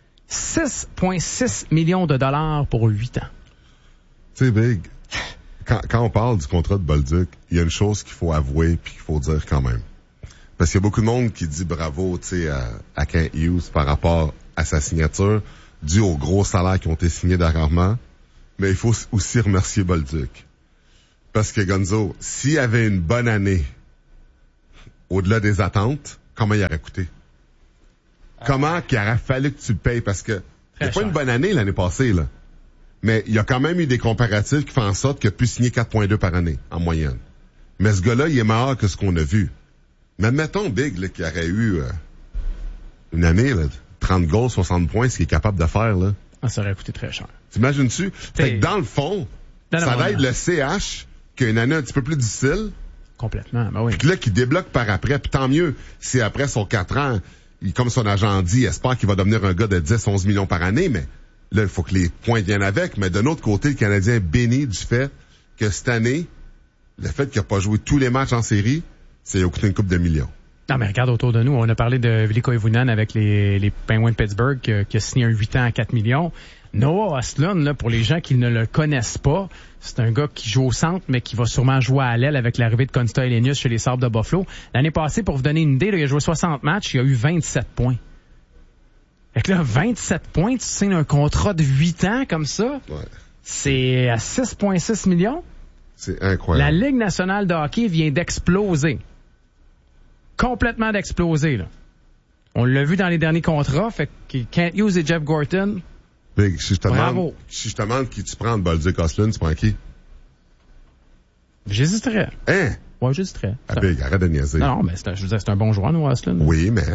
six virgule six millions de dollars pour huit ans. C'est big. Quand, quand on parle du contrat de Bolduc, il y a une chose qu'il faut avouer puis qu'il faut dire quand même. Parce qu'il y a beaucoup de monde qui dit bravo, tu sais, à, à Kent Hughes par rapport à sa signature, dû aux gros salaires qui ont été signés dernièrement. Mais il faut aussi remercier Bolduc. Parce que Gonzo, s'il avait une bonne année, au-delà des attentes, comment il aurait coûté? Ah. Comment qu'il aurait fallu que tu le payes? Parce que c'est pas une bonne année l'année passée, là. Mais il y a quand même eu des comparatifs qui font en sorte qu'il a pu signer quatre virgule deux par année, en moyenne. Mais ce gars-là, il est meilleur que ce qu'on a vu. Mais mettons Big, là, qui aurait eu euh, une année, là, trente goals, soixante points, ce qu'il est capable de faire, là. Ah, ça aurait coûté très cher. T'imagines-tu? Fait que dans le fond, non, ça va être le C H qui a une année un petit peu plus difficile. Complètement, ben oui. Puis là, qui débloque par après, puis tant mieux. Si après son quatre ans, il, comme son agent dit, espère qu'il va devenir un gars de dix à onze millions par année, mais là, il faut que les points viennent avec. Mais d'un autre côté, le Canadien est béni du fait que cette année, le fait qu'il n'a pas joué tous les matchs en série, c'est coûté une coupe de millions. Non, mais regarde autour de nous. On a parlé de Veliko Ivunen avec les, les Penguins de Pittsburgh qui, qui a signé un huit ans à quatre millions. Noah Ostlund, là, pour les gens qui ne le connaissent pas, c'est un gars qui joue au centre, mais qui va sûrement jouer à l'aile avec l'arrivée de Konsta Helenius chez les Sabres de Buffalo. L'année passée, pour vous donner une idée, là, il a joué soixante matchs, il a eu vingt-sept points. Fait que là, vingt-sept points, tu signes un contrat de huit ans comme ça. Ouais. C'est à six virgule six millions. C'est incroyable. La Ligue nationale de hockey vient d'exploser. Complètement d'exploser, là. On l'a vu dans les derniers contrats, fait que Kent Hughes et Jeff Gorton. Big, si je te Bravo. demande, si je te demande qui tu prends de Bolduc Ostlund, tu prends qui? J'hésiterais. Hein? Ouais, j'hésiterais. Ah, Big, arrête de niaiser. Non, non, mais c'est un, je veux dire, c'est un bon joueur, Noah Ostlund. Oui, mais.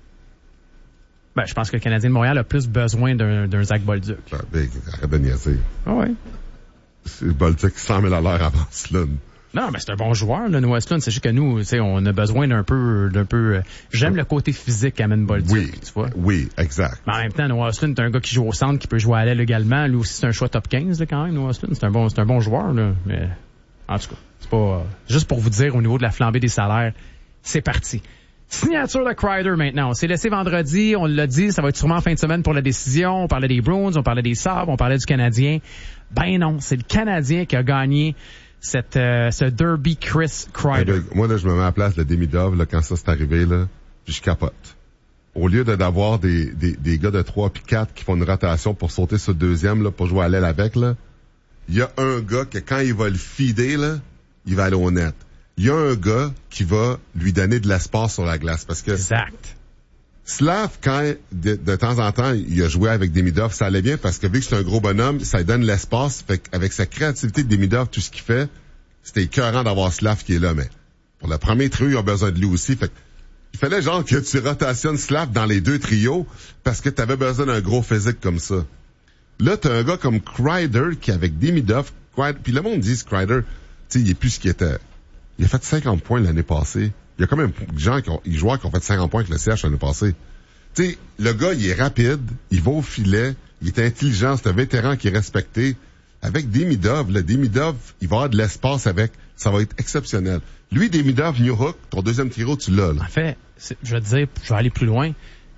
Ben, je pense que le Canadien de Montréal a plus besoin d'un, d'un Zach Bolduc. Ah, Big, arrête de niaiser. Ah ouais. C'est Bolduc cent mille à l'heure avant Ostlund. Non, mais c'est un bon joueur, là, Noah Ostlund. C'est juste que nous, tu sais, on a besoin d'un peu, d'un peu. J'aime le côté physique qu'amène Bolduc. Oui, tu vois. Oui, exact. Mais en même temps, Noah Ostlund, c'est un gars qui joue au centre, qui peut jouer à l'aile également. Lui aussi, c'est un choix top quinze, là, quand même, Noah Ostlund. C'est un bon, c'est un bon joueur, là. Mais, en tout cas, c'est pas, euh, juste pour vous dire, au niveau de la flambée des salaires, c'est parti. Signature de Kreider maintenant. On s'est laissé vendredi, on l'a dit, ça va être sûrement en fin de semaine pour la décision. On parlait des Bruins, on parlait des Sabres, on parlait du Canadien. Ben non, c'est le Canadien qui a gagné cette, euh, ce derby Chris Kreider. Eh ben, moi, là, je me mets à la place de Demidov, là, quand ça s'est arrivé, là, puis je capote. Au lieu de, d'avoir des, des, des gars de trois puis quatre qui font une rotation pour sauter sur le deuxième, là, pour jouer à l'aile avec, là, il y a un gars que quand il va le feeder, là, il va aller au net. Il y a un gars qui va lui donner de l'espace sur la glace, parce que... Exact. Slav, quand, de, de temps en temps, il a joué avec Demidov, ça allait bien parce que vu que c'est un gros bonhomme, ça lui donne l'espace. Fait qu'avec sa créativité de Demidov, tout ce qu'il fait, c'était écœurant d'avoir Slav qui est là, mais pour le premier trio, il a besoin de lui aussi. Fait il fallait genre que tu rotationnes Slav dans les deux trios parce que t'avais besoin d'un gros physique comme ça. Là, t'as un gars comme Kreider qui, avec Demidov, Kreider, puis le monde dit Kreider, tu sais, il est plus ce qu'il était. Il a fait cinquante points l'année passée. Il y a quand même des gens qui ont, des joueurs qui ont fait cinquante points avec le C H l'année passée. Tu sais, le gars, il est rapide, il va au filet, il est intelligent, c'est un vétéran qui est respecté. Avec Demidov, le Demidov, il va avoir de l'espace avec, ça va être exceptionnel. Lui, Demidov, New Hook, ton deuxième trio, tu l'as, là. En fait, je vais te dire, je vais aller plus loin.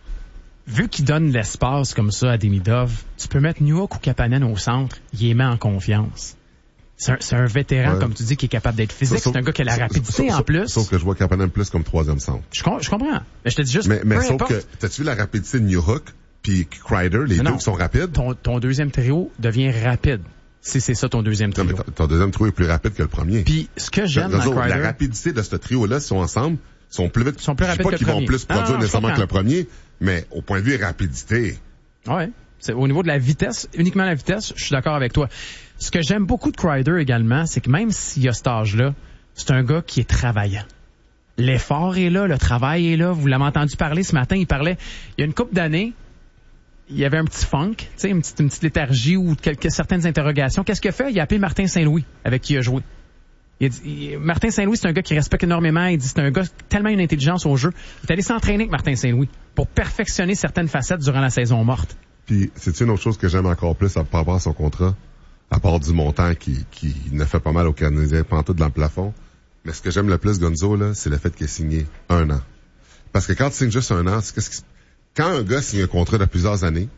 Vu qu'il donne l'espace comme ça à Demidov, tu peux mettre New Hook ou Kapanen au centre, il les met en confiance. C'est un, c'est un vétéran, ouais. Comme tu dis, qui est capable d'être physique. Sauf, c'est un gars qui a la rapidité sauf, en plus. Sauf que je vois Kapanen plus comme troisième centre. Je, je comprends. Mais je te dis juste, mais, mais peu sauf importe. que, t'as-tu vu la rapidité de New Hook puis Kreider, les non, deux qui sont rapides? Ton, ton deuxième trio devient rapide. Si c'est ça ton deuxième trio. Non, mais ton deuxième trio est plus rapide que le premier. Puis ce que j'aime dans Kreider... La rapidité de ce trio-là, s'ils sont ensemble, sont plus vite. Ils sont plus rapides que le premier. Je dis pas qu'ils vont plus produire non, nécessairement que le premier, mais au point de vue rapidité. Ouais. C'est, au niveau de la vitesse, uniquement la vitesse, je suis d'accord avec toi. Ce que j'aime beaucoup de Kreider également, c'est que même s'il y a cet âge-là, c'est un gars qui est travaillant. L'effort est là, le travail est là. Vous l'avez entendu parler ce matin, il parlait, il y a une couple d'années, il y avait un petit funk, tu sais, une petite, une petite léthargie ou quelques, certaines interrogations. Qu'est-ce qu'il a fait? Il a appelé Martin Saint-Louis, avec qui il a joué. Il a dit, il, Martin Saint-Louis, c'est un gars qui respecte énormément. Il dit, c'est un gars tellement une intelligence au jeu. Il est allé s'entraîner avec Martin Saint-Louis pour perfectionner certaines facettes durant la saison morte. Puis, c'est une autre chose que j'aime encore plus par rapport à son contrat, à part du montant qui, qui ne fait pas mal aux Canadiens, pantoute dans le plafond. Mais ce que j'aime le plus, Gonzo, là, c'est le fait qu'il ait signé un an. Parce que quand tu signes juste un an, c'est qu'est-ce qui, quand un gars signe un contrat de plusieurs années,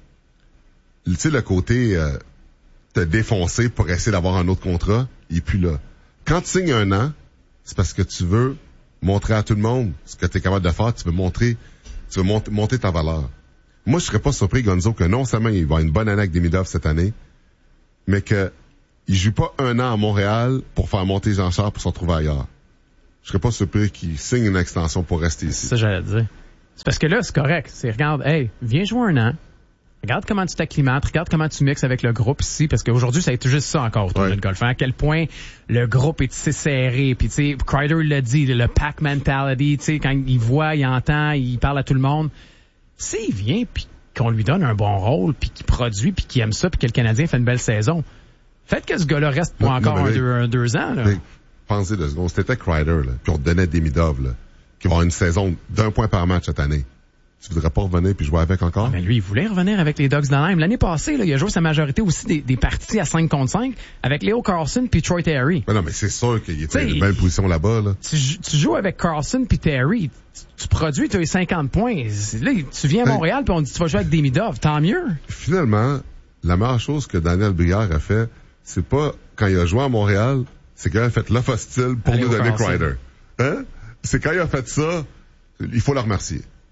tu sais, le côté, euh, te défoncer pour essayer d'avoir un autre contrat, il est plus là. Quand tu signes un an, c'est parce que tu veux montrer à tout le monde ce que tu es capable de faire, tu veux montrer, tu veux monter, monter ta valeur. Moi, je serais pas surpris, Gonzo, que non seulement il va avoir une bonne année avec Demidov cette année, mais que il joue pas un an à Montréal pour faire monter Jean-Charles pour se retrouver ailleurs. Je serais pas surpris qu'il signe une extension pour rester ici. C'est ça, j'allais dire. C'est parce que là, c'est correct. C'est, regarde, hey, viens jouer un an. Regarde comment tu t'acclimates, regarde comment tu mixes avec le groupe ici, parce qu'aujourd'hui, ça a été juste ça encore autour ouais. de golf. À quel point le groupe est si serré, puis tu sais, Kreider l'a dit, le pack mentality, tu sais, quand il voit, il entend, il parle à tout le monde. S'il vient, puis qu'on lui donne un bon rôle, puis qu'il produit, puis qu'il aime ça, puis que le Canadien fait une belle saison, faites que ce gars-là reste pour non, encore non, un, deux, un deux ans. Là. Mais, pensez deux secondes, c'était Kreider, là, puis on te donnait Demidov, là, qui va avoir une saison d'un point par match cette année. Tu voudrais pas revenir puis jouer avec encore? Ah, mais lui, il voulait revenir avec les Ducks d'Anaheim. L'année passée, là, il a joué sa majorité aussi des, des parties à cinq contre cinq avec Leo Carlson puis Troy Terry. Mais non, mais c'est sûr qu'il était dans une belle position là-bas, là. Tu, tu joues avec Carlson puis Terry, tu, tu produis, tu as eu cinquante points. Là, tu viens à Montréal hey. puis on dit tu vas jouer avec Demidov. Tant mieux. Finalement, la meilleure chose que Daniel Brière a fait, c'est pas quand il a joué à Montréal, c'est qu'il a fait l'offre hostile pour Allez nous donner Kreider. Hein? C'est quand il a fait ça, il faut le remercier.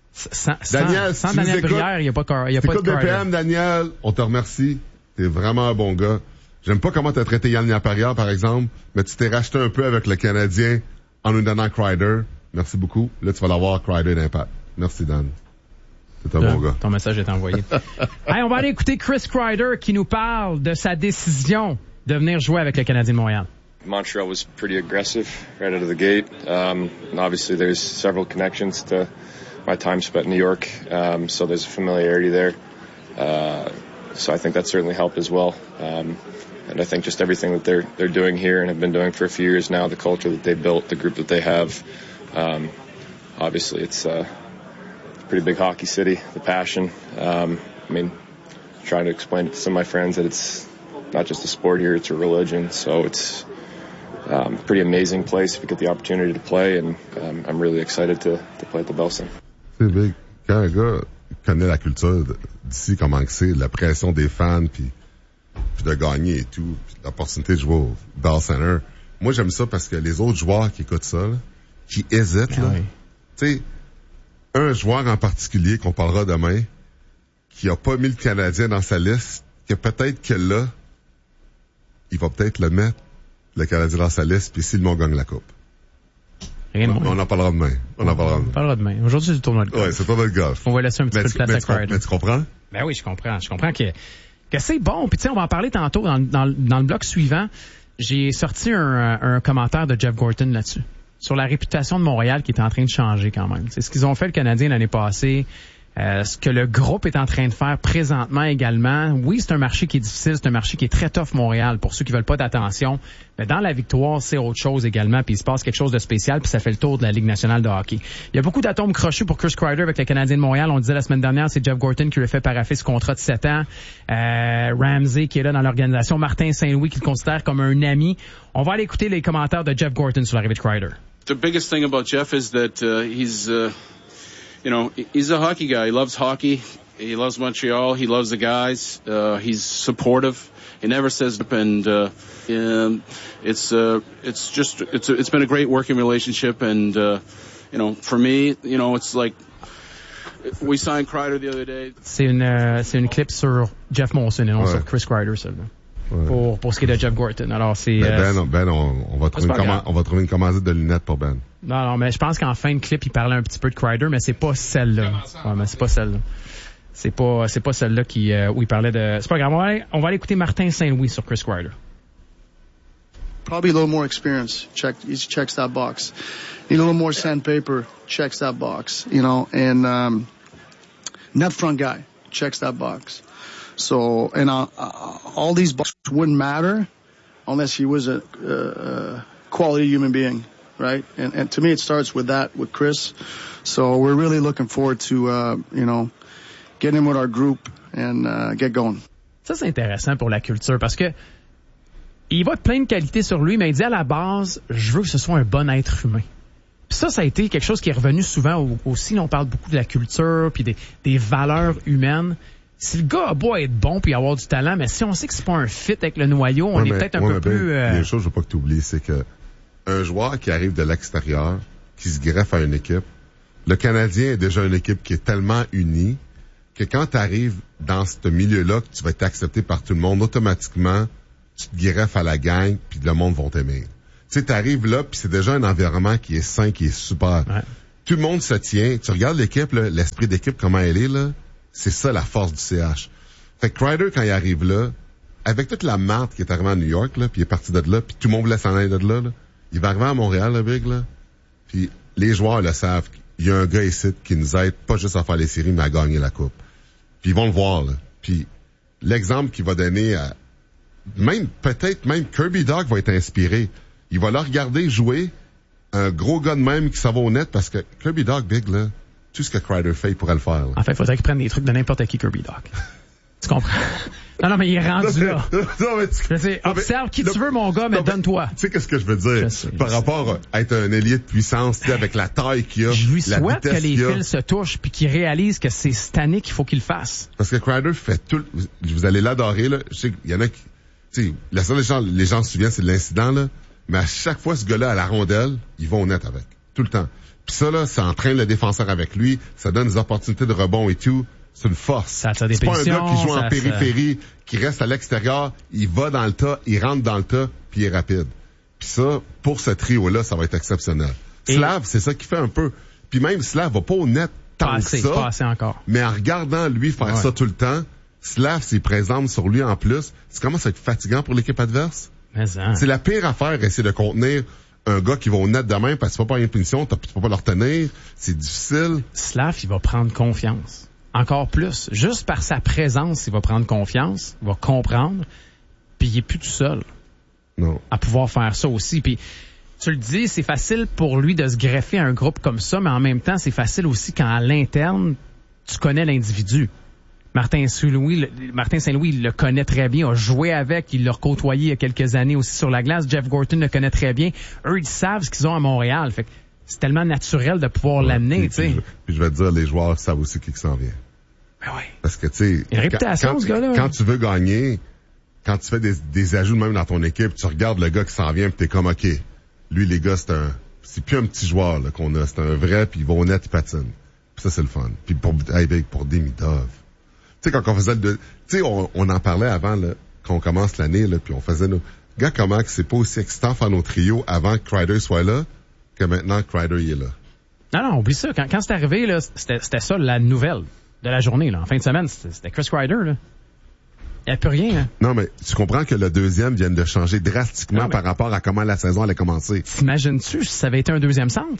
Sans, Daniel, sans, si sans Daniel écoutes, Brière, il n'y a pas de, y a si pas de B P M, Daniel, on te remercie. T'es vraiment un bon gars. J'aime pas comment t'as traité Yann Lapierre, par exemple, mais tu t'es racheté un peu avec le Canadien en nous donnant Kreider. Merci beaucoup. Là, tu vas l'avoir Kreider d'Impact. Merci, Dan. C'est un Là, bon gars. Ton message est envoyé. Hey, on va aller écouter Chris Kreider qui nous parle de sa décision de venir jouer avec le Canadien de Montréal. Montreal was pretty aggressive right out of the gate. Um, and obviously there's several connections to my time spent in New York. Um, so there's a familiarity there. Uh, so I think that certainly helped as well. Um, and I think just everything that they're, they're doing here and have been doing for a few years now, the culture that they built, the group that they have, um, obviously it's, uh, it's a pretty big hockey city, the passion. Um, I mean, trying to explain it to some of my friends that it's not just a sport here, it's a religion. So it's, Um, pretty amazing place if you get the opportunity to play, and um, I'm really excited to, to play at the Bell Center. C'est big. Quand un gars connaît la culture d'ici, comment que c'est, la pression des fans, puis, puis de gagner et tout, puis l'opportunité de jouer au Bell Center, moi j'aime ça parce que les autres joueurs qui écoutent ça, là, qui hésitent, là, oui. Tu sais, un joueur en particulier qu'on parlera demain, qui a pas mis le Canadien dans sa liste, que peut-être que là, il va peut-être le mettre le Canadien dans sa liste, puis s'il m'en gagne la coupe. Rien de on, on en parlera demain. On en parlera demain. On parlera demain. Aujourd'hui, c'est le tournoi de golf. Ouais, c'est le tournoi de golf. On va laisser un petit mais peu tu, de place mais à Kreider. Mais tu comprends? Ben oui, je comprends. Je comprends que, que c'est bon. Puis tu sais, on va en parler tantôt dans, dans, dans le bloc suivant. J'ai sorti un, un commentaire de Jeff Gorton là-dessus. Sur la réputation de Montréal qui est en train de changer quand même. C'est ce qu'ils ont fait le Canadien l'année passée. Euh, ce que le groupe est en train de faire présentement également. Oui, c'est un marché qui est difficile, c'est un marché qui est très tough, Montréal, pour ceux qui veulent pas d'attention. Mais dans la victoire, c'est autre chose également, puis il se passe quelque chose de spécial, puis ça fait le tour de la Ligue nationale de hockey. Il y a beaucoup d'atomes crochus pour Chris Kreider avec le Canadien de Montréal. On disait la semaine dernière, c'est Jeff Gorton qui lui a fait paraffer ce contrat de sept ans. Euh, Ramsey qui est là dans l'organisation. Martin Saint-Louis qui le considère comme un ami. On va aller écouter les commentaires de Jeff Gorton sur l'arrivée de Kreider. The biggest thing about Jeff is that uh, he's... Uh... You know, he's a hockey guy. He loves hockey. He loves Montreal. He loves the guys. Uh, he's supportive. He never says, and uh, um, it's uh, it's just it's a, it's been a great working relationship. And uh, you know, for me, you know, it's like we signed Kreider the other day. C'est une euh, c'est une clip sur Jeff Molson et non ouais. sur Chris Kreider seulement. Ouais. Pour, pour ce qui est de Jeff Gorton. Alors, c'est, ben, euh, Ben, ben on, on, va trouver une comma- on va trouver une commandite de lunettes pour Ben. Non, non, mais je pense qu'en fin de clip, il parlait un petit peu de Kreider, mais c'est pas celle-là. Ouais, mais c'est pas celle-là. C'est pas, c'est pas celle-là qui, euh, où il parlait de, c'est pas grave. On va aller, on va aller écouter Martin Saint-Louis sur Chris Kreider. Probably a little more experience. Check, he checks that box. Need a little more sandpaper. Checks that box. You know, and, um, net front guy. Checks that box. So, and uh, uh, all these boxes wouldn't matter unless he was a, uh, quality human being, right? And, and to me, it starts with that, with Chris. So we're really looking forward to, uh, you know, getting him with our group and uh, get going. Ça, c'est intéressant pour la culture parce que il va de plein de qualités sur lui, mais il dit à la base, je veux que ce soit un bon être humain. Puis ça, ça a été quelque chose qui est revenu souvent aussi. On parle beaucoup de la culture puis des, des valeurs humaines. Si le gars a beau être bon puis avoir du talent, mais si on sait que c'est pas un fit avec le noyau, on ouais, est mais, peut-être un ouais, peu ben, plus... Euh... Il y a une chose, je veux pas que tu oublies, c'est que un joueur qui arrive de l'extérieur, qui se greffe à une équipe, le Canadien est déjà une équipe qui est tellement unie que quand tu arrives dans ce milieu-là, que tu vas être accepté par tout le monde, automatiquement, tu te greffes à la gang puis le monde va t'aimer. Tu sais, t'arrives là puis c'est déjà un environnement qui est sain, qui est super. Ouais. Tout le monde se tient. Tu regardes l'équipe, là, l'esprit d'équipe, comment elle est, là. C'est ça la force du C H. Fait que Kreider, quand il arrive là, avec toute la marde qui est arrivée à New York, là, puis il est parti de là, puis tout le monde voulait s'en aller de là, là, il va arriver à Montréal, le Big, là, puis les joueurs le savent. Il y a un gars ici qui nous aide pas juste à faire les séries, mais à gagner la coupe. Puis ils vont le voir, là. Puis l'exemple qu'il va donner à... Même, peut-être même Kirby Dach va être inspiré. Il va le regarder jouer, un gros gars de même qui s'en va au net, parce que Kirby Dach, Big, là, tout ce que Kreider fait, il pourrait le faire. Là. En fait, il faudrait qu'il prenne des trucs de n'importe qui Kirby Dach. Tu comprends? Non, non, mais il est rendu là. Non, mais tu... Je sais, observe mais, qui non, tu veux, mon gars, mais non, donne-toi. Tu sais qu'est-ce que je veux dire? Je sais, Par je rapport sais. à être un ailier de puissance, tu sais, avec la taille qu'il a, je lui la souhaite que les qu'il fils se touchent puis qu'il réalise que c'est cette année qu'il faut qu'il le fasse. Parce que Kreider fait tout, vous, vous allez l'adorer, là. Je sais qu'il y en a qui, tu sais, la seule gens, les gens se souviennent, c'est de l'incident, là. Mais à chaque fois, ce gars-là, à la rondelle, ils vont au net avec. Tout le temps. Puis ça, là, ça entraîne le défenseur avec lui, ça donne des opportunités de rebond et tout. C'est une force. Ça, ça c'est pas un gars qui joue ça, en périphérie, ça... qui reste à l'extérieur, il va dans le tas, il rentre dans le tas, puis il est rapide. Puis ça, pour ce trio-là, ça va être exceptionnel. Et... Slav, c'est ça qui fait un peu. Puis même Slav va pas au net tant pas que assez, ça. Pas assez encore. Mais en regardant lui faire ouais. ça tout le temps, Slav s'est présente sur lui en plus. Ça commence à être fatigant pour l'équipe adverse. Mais hein. C'est la pire affaire, essayer de contenir un gars qui va au net de même parce que tu peux pas une punition, tu peux pas le retenir. C'est difficile. Slav, il va prendre confiance. Encore plus. Juste par sa présence, il va prendre confiance, il va comprendre, puis il est plus tout seul. Non. À pouvoir faire ça aussi. Puis tu le dis, c'est facile pour lui de se greffer à un groupe comme ça, mais en même temps, c'est facile aussi quand à l'interne, tu connais l'individu. Martin Saint-Louis, le, Martin Saint-Louis, il le connaît très bien, a joué avec, il l'a côtoyé il y a quelques années aussi sur la glace. Jeff Gorton le connaît très bien. Eux, ils savent ce qu'ils ont à Montréal. Fait que c'est tellement naturel de pouvoir ouais, l'amener, tu sais. Puis, puis je vais te dire, les joueurs savent aussi qui s'en vient. Ben oui. Parce que, tu sais, il y a une réputation, quand, ce gars-là. Quand tu veux gagner, quand tu fais des, des ajouts même dans ton équipe, tu regardes le gars qui s'en vient, puis t'es comme, OK, lui, les gars, c'est un, c'est plus un petit joueur là, qu'on a, c'est un vrai, puis il va au net, il patine. Puis ça, c'est le fun. Puis pour, hey, pour Demidov. Tu sais, quand on faisait le, tu sais, on, on en parlait avant, là, qu'on commence l'année, là, puis on faisait nos, gars, comment que c'est pas aussi excitant faire nos trios avant que Kreider soit là, que maintenant que Kreider, il est là. Non, non, oublie ça. Quand, quand c'est arrivé, là, c'était, c'était ça, la nouvelle de la journée, là. En fin de semaine, c'était, c'était Chris Kreider, là. Il n'y a plus rien, là. Non, mais tu comprends que le deuxième vient de changer drastiquement non, par rapport à comment la saison allait commencer. T'imagines-tu si ça avait été un deuxième centre?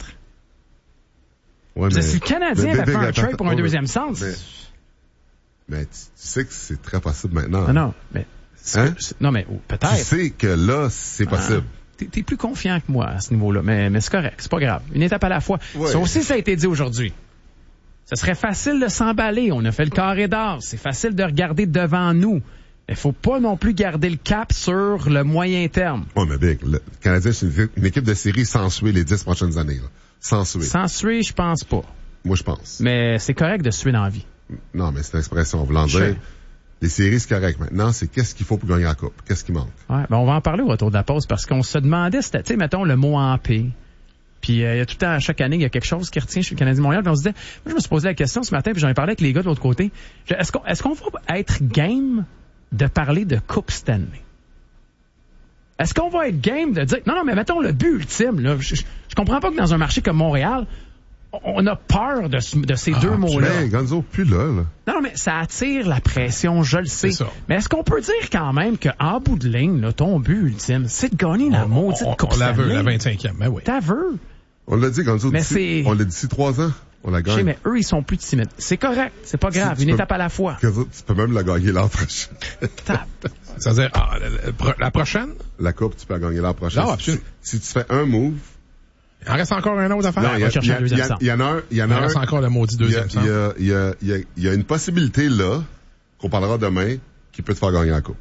Ouais, mais... Si le Canadien avait fait un trade pour un deuxième centre... Mais, mais tu, tu sais que c'est très possible maintenant. Non, non, mais... Hein? Non, mais oh, peut-être. Tu sais que là, c'est possible. Ah, t'es, t'es plus confiant que moi à ce niveau-là, mais, mais c'est correct, c'est pas grave. Une étape à la fois. Ouais. Ça aussi, ça a été dit aujourd'hui. Ce serait facile de s'emballer. On a fait le carré d'or. C'est facile de regarder devant nous. Il faut pas non plus garder le cap sur le moyen terme. Oui, mais Big, le Canadien, c'est une, une équipe de série sans suer les dix prochaines années. Là. Sans suer. Sans suer, je pense pas. Moi, je pense. Mais c'est correct de suer dans la vie. Non, mais c'est une expression. Voulant dire, les séries, c'est correct. Maintenant, c'est qu'est-ce qu'il faut pour gagner la coupe? Qu'est-ce qui manque? Ouais, ben on va en parler au retour de la pause parce qu'on se demandait, c'était, tu sais, mettons, le mot en paix. Puis, euh, il y a tout le temps, à chaque année, il y a quelque chose qui retient chez le Canadien de Montréal. Puis on se disait, moi, je me suis posé la question ce matin, puis j'en ai parlé avec les gars de l'autre côté. Est-ce qu'on, est-ce qu'on va être game de parler de Coupe Stanley? Est-ce qu'on va être game de dire, non, non, mais mettons le but ultime, là. Je, je, je comprends pas que dans un marché comme Montréal, on a peur de, de ces ah, deux mots-là. Mais Gonzo, plus là, là. Non, non, mais ça attire la pression, je le sais. Mais est-ce qu'on peut dire quand même qu'en bout de ligne, là, ton but ultime, c'est de gagner la maudite on, Coupe on Stanley? On la veut, la vingt-cinquième, ben oui. T'as veux? On l'a dit, Gonzo, mais d'ici, c'est... on l'a dit d'ici trois ans. On la gagne. Je sais, mais eux, ils sont plus timides. C'est correct. C'est pas grave. Si une peux, étape à la fois. Gonzo, tu peux même la gagner l'an prochain. C'est-à-dire, ah, la, la prochaine? La Coupe, tu peux la gagner l'an prochain. Non, absolument. Si, si tu fais un move, il en reste encore un autre à faire. Non, il y, y, y, y en a un. Il y en a il reste un, encore le maudit deuxième centre. Il y a, y, a, y, a, y a une possibilité là, qu'on parlera demain, qui peut te faire gagner la coupe.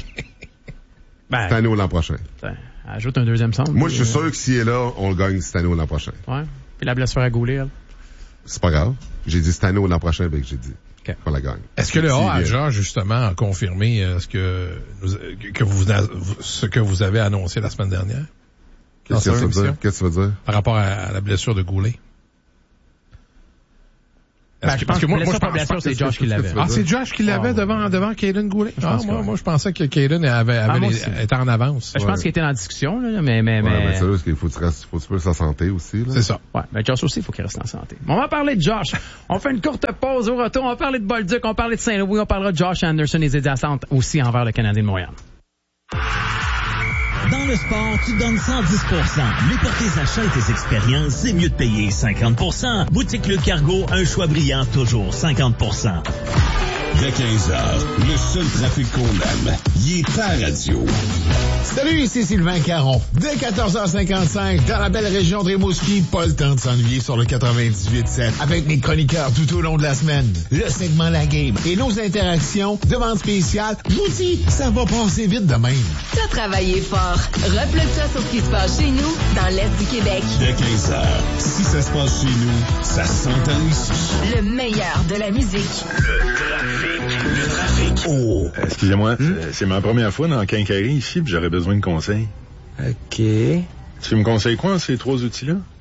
ben, cette année ou l'an prochain. Ben, ajoute un deuxième centre. Moi, je suis sûr que s'il est là, on le gagne cette année ou l'an prochain. Ouais. Puis la blessure à Goulet, elle. C'est pas grave. J'ai dit cette année ou l'an prochain, avec j'ai dit. Okay. Qu'on la gagne. Est-ce que le A a déjà, justement, a confirmé euh, ce que, que vous, ce que vous avez annoncé la semaine dernière? Qu'est-ce que, tu veux dire? Qu'est-ce que tu veux dire? Par rapport à la blessure de Goulet. Ben, je pense que moi, moi je pense blessure, c'est Josh qui l'avait. Ah, c'est Josh qui l'avait oh, devant, devant Caden Goulet? Ah, moi, ouais. moi, je pensais que Caden avait, avait ah, les, était en avance. Ben, je ouais. pense qu'il était en discussion, là, mais, mais, ouais, mais. mais c'est là, parce qu'il faut que tu restes, faut que tu restes en santé aussi, là. C'est ça. Ouais. Mais Josh aussi, il faut qu'il reste en santé. On va parler de Josh. On fait une courte pause au retour. On va parler de Bolduc. On va parler de Saint-Louis. On parlera de Josh Anderson et des adjacentes aussi envers le Canadien de Montréal. Dans le sport, tu donnes cent dix pour cent. Mais pour tes achats et tes expériences, c'est mieux de payer cinquante pour cent. Boutique Le Cargo, un choix brillant, toujours cinquante pour cent. Dès quinze heures, le seul trafic qu'on aime, il est pas radio. Salut, ici Sylvain Caron. Dès quatorze heures cinquante-cinq, dans la belle région de Rimouski, pas le temps de s'ennuyer sur le quatre-vingt-dix-huit sept. Avec mes chroniqueurs tout au long de la semaine, le segment La Game et nos interactions, demande spéciale, je vous dis, ça va passer vite de même. T'as travaillé fort. Replogue-toi sur ce qui se passe chez nous, dans l'Est du Québec. Dès quinze heures, si ça se passe chez nous, ça s'entend ici. Le meilleur de la musique. Le trafic. Le trafic. Oh. Euh, excusez-moi, hmm? c'est ma première fois dans le quincaillerie ici, puis j'aurais besoin de conseils. OK. Tu me conseilles quoi, ces trois outils-là?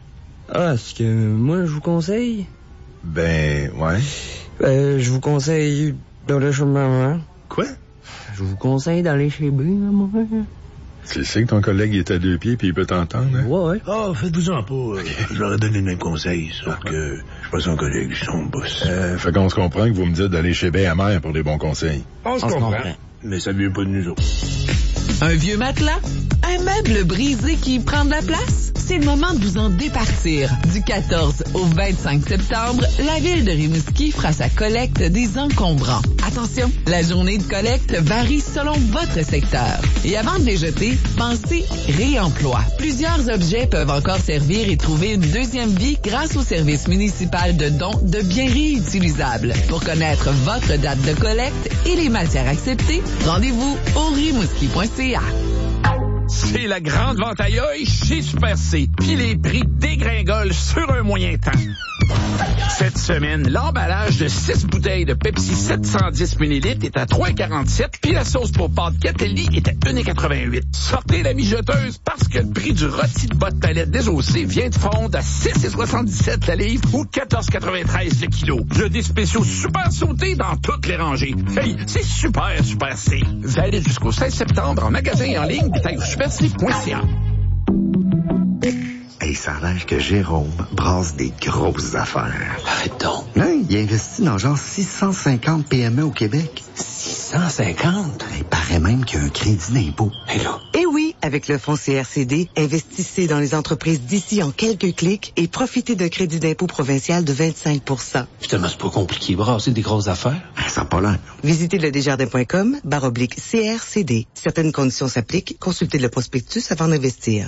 Ah, est-ce que moi, je vous conseille? Ben, ouais. Ben, je vous conseille d'aller chez maman. Quoi? Je vous conseille d'aller chez B, maman. Tu sais que ton collègue est à deux pieds puis il peut t'entendre, hein? Ouais, ouais. Ah, oh, faites-vous-en pas. Okay. Je leur ai donné le même conseil, sauf que je suis pas son collègue, je suis son boss. Euh, fait qu'on se comprend que vous me dites d'aller chez B à mère pour des bons conseils. On se comprend. comprend. Mais ça vient pas de nous autres. Un vieux matelas? Un meuble brisé qui prend de la place? C'est le moment de vous en départir. Du quatorze au vingt-cinq septembre, la ville de Rimouski fera sa collecte des encombrants. Attention, la journée de collecte varie selon votre secteur. Et avant de les jeter, pensez réemploi. Plusieurs objets peuvent encore servir et trouver une deuxième vie grâce au service municipal de don de biens réutilisables. Pour connaître votre date de collecte et les matières acceptées, rendez-vous au rimouski point c a. C'est la grande vente à l'œil chez Super C. Puis les prix dégringolent sur un moyen temps. Cette semaine, l'emballage de six bouteilles de Pepsi sept cent dix millilitres est à trois virgule quarante-sept, puis la sauce pour pâte Catelli est à un virgule quatre-vingt-huit. Sortez la mijoteuse parce que le prix du rôti de botte palette désossé vient de fondre à six virgule soixante-dix-sept la livre ou quatorze virgule quatre-vingt-treize le kilo. Il y a des spéciaux super sautés dans toutes les rangées. Hey, c'est super, Super C. Valide jusqu'au seize septembre en magasin et en ligne, détail au super c point c a. Hey, ça a l'air que Jérôme brasse des grosses affaires. Arrête donc. Non, il investit dans genre six cent cinquante P M E au Québec. six cent cinquante? Il paraît même qu'il y a un crédit d'impôt. Et là? Eh oui, avec le fonds C R C D, investissez dans les entreprises d'ici en quelques clics et profitez d'un crédit d'impôt provincial de vingt-cinq pour cent. Putain, mais c'est pas compliqué, brasser des grosses affaires. Ah, ça n'a pas l'air. Visitez le desjardins point com, barre oblique C R C D. Certaines conditions s'appliquent. Consultez le prospectus avant d'investir.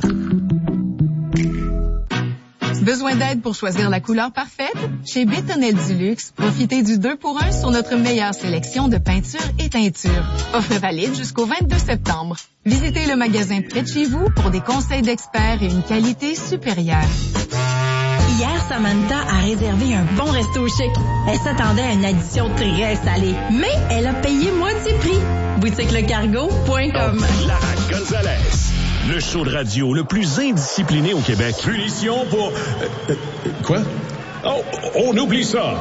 Besoin d'aide pour choisir la couleur parfaite? Chez Bétonnel Duluxe, profitez du deux pour un sur notre meilleure sélection de peintures et teintures. Offre valide jusqu'au vingt-deux septembre. Visitez le magasin près de chez vous pour des conseils d'experts et une qualité supérieure. Hier, Samantha a réservé un bon resto chic. Elle s'attendait à une addition très salée, mais elle a payé moitié prix. boutique le cargo point com. Lara Gonzalez. Le show de radio le plus indiscipliné au Québec. Punition pour... Euh, euh, quoi? Oh, on oublie ça.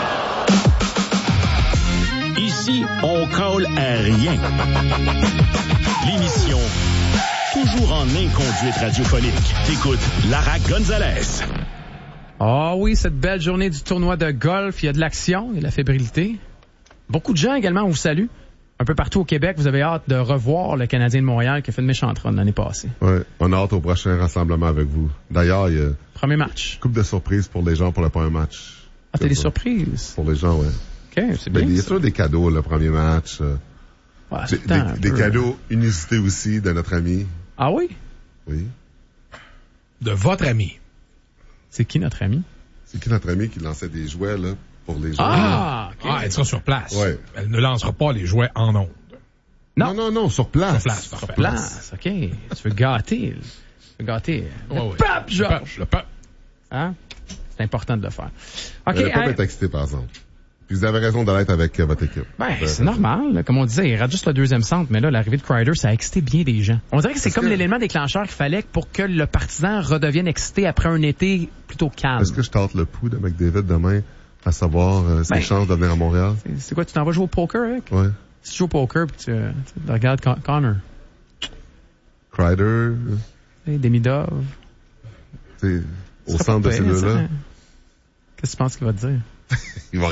Ici, on colle à rien. L'émission toujours en inconduite radiophonique. T'écoutes Lara Gonzalez. Ah oh oui, cette belle journée du tournoi de golf, il y a de l'action et de la fébrilité. Beaucoup de gens également vous saluent. Un peu partout au Québec, vous avez hâte de revoir le Canadien de Montréal qui a fait une méchante run l'année passée. Oui, on a hâte au prochain rassemblement avec vous. D'ailleurs, il y a... Premier match. Coupe de surprises pour les gens pour le premier match. Ah, t'as des surprises? Pour les gens, oui. OK, c'est bien. Il y a toujours des cadeaux, le premier match. Ouais, des des, des cadeaux inusités aussi de notre ami. Ah oui? Oui. De votre ami. C'est qui notre ami? C'est qui notre ami qui lançait des jouets, là, pour les gens? Ah, okay. Ah, elle sera sur place. Ouais. Elle ne lancera pas les jouets en ondes. Non, non, non, sur place. Sur place, sur place. OK. Tu veux gâter. Tu veux gâter. Ouais, le ouais. pape, Georges. Le pape. Hein? C'est important de le faire. OK. Le pape hein? est excité, par exemple. Puis vous avez raison d'être avec euh, votre équipe. Ben, c'est raison. Normal. Là. Comme on disait, il rate juste le deuxième centre, mais là, l'arrivée de Kreider, ça a excité bien des gens. On dirait que c'est Est-ce comme que... l'élément déclencheur qu'il fallait pour que le partisan redevienne excité après un été plutôt calme. Est-ce que je tente le pouls de McDavid demain à savoir euh, ses ben, chances de venir à Montréal? C'est, c'est quoi, tu t'en vas jouer au poker avec? Ouais. Si tu joues au poker, puis tu, tu regardes Con- Connor. Kreider. Demidov. C'est au centre de celui-là. Qu'est-ce que tu penses qu'il va te dire? Il va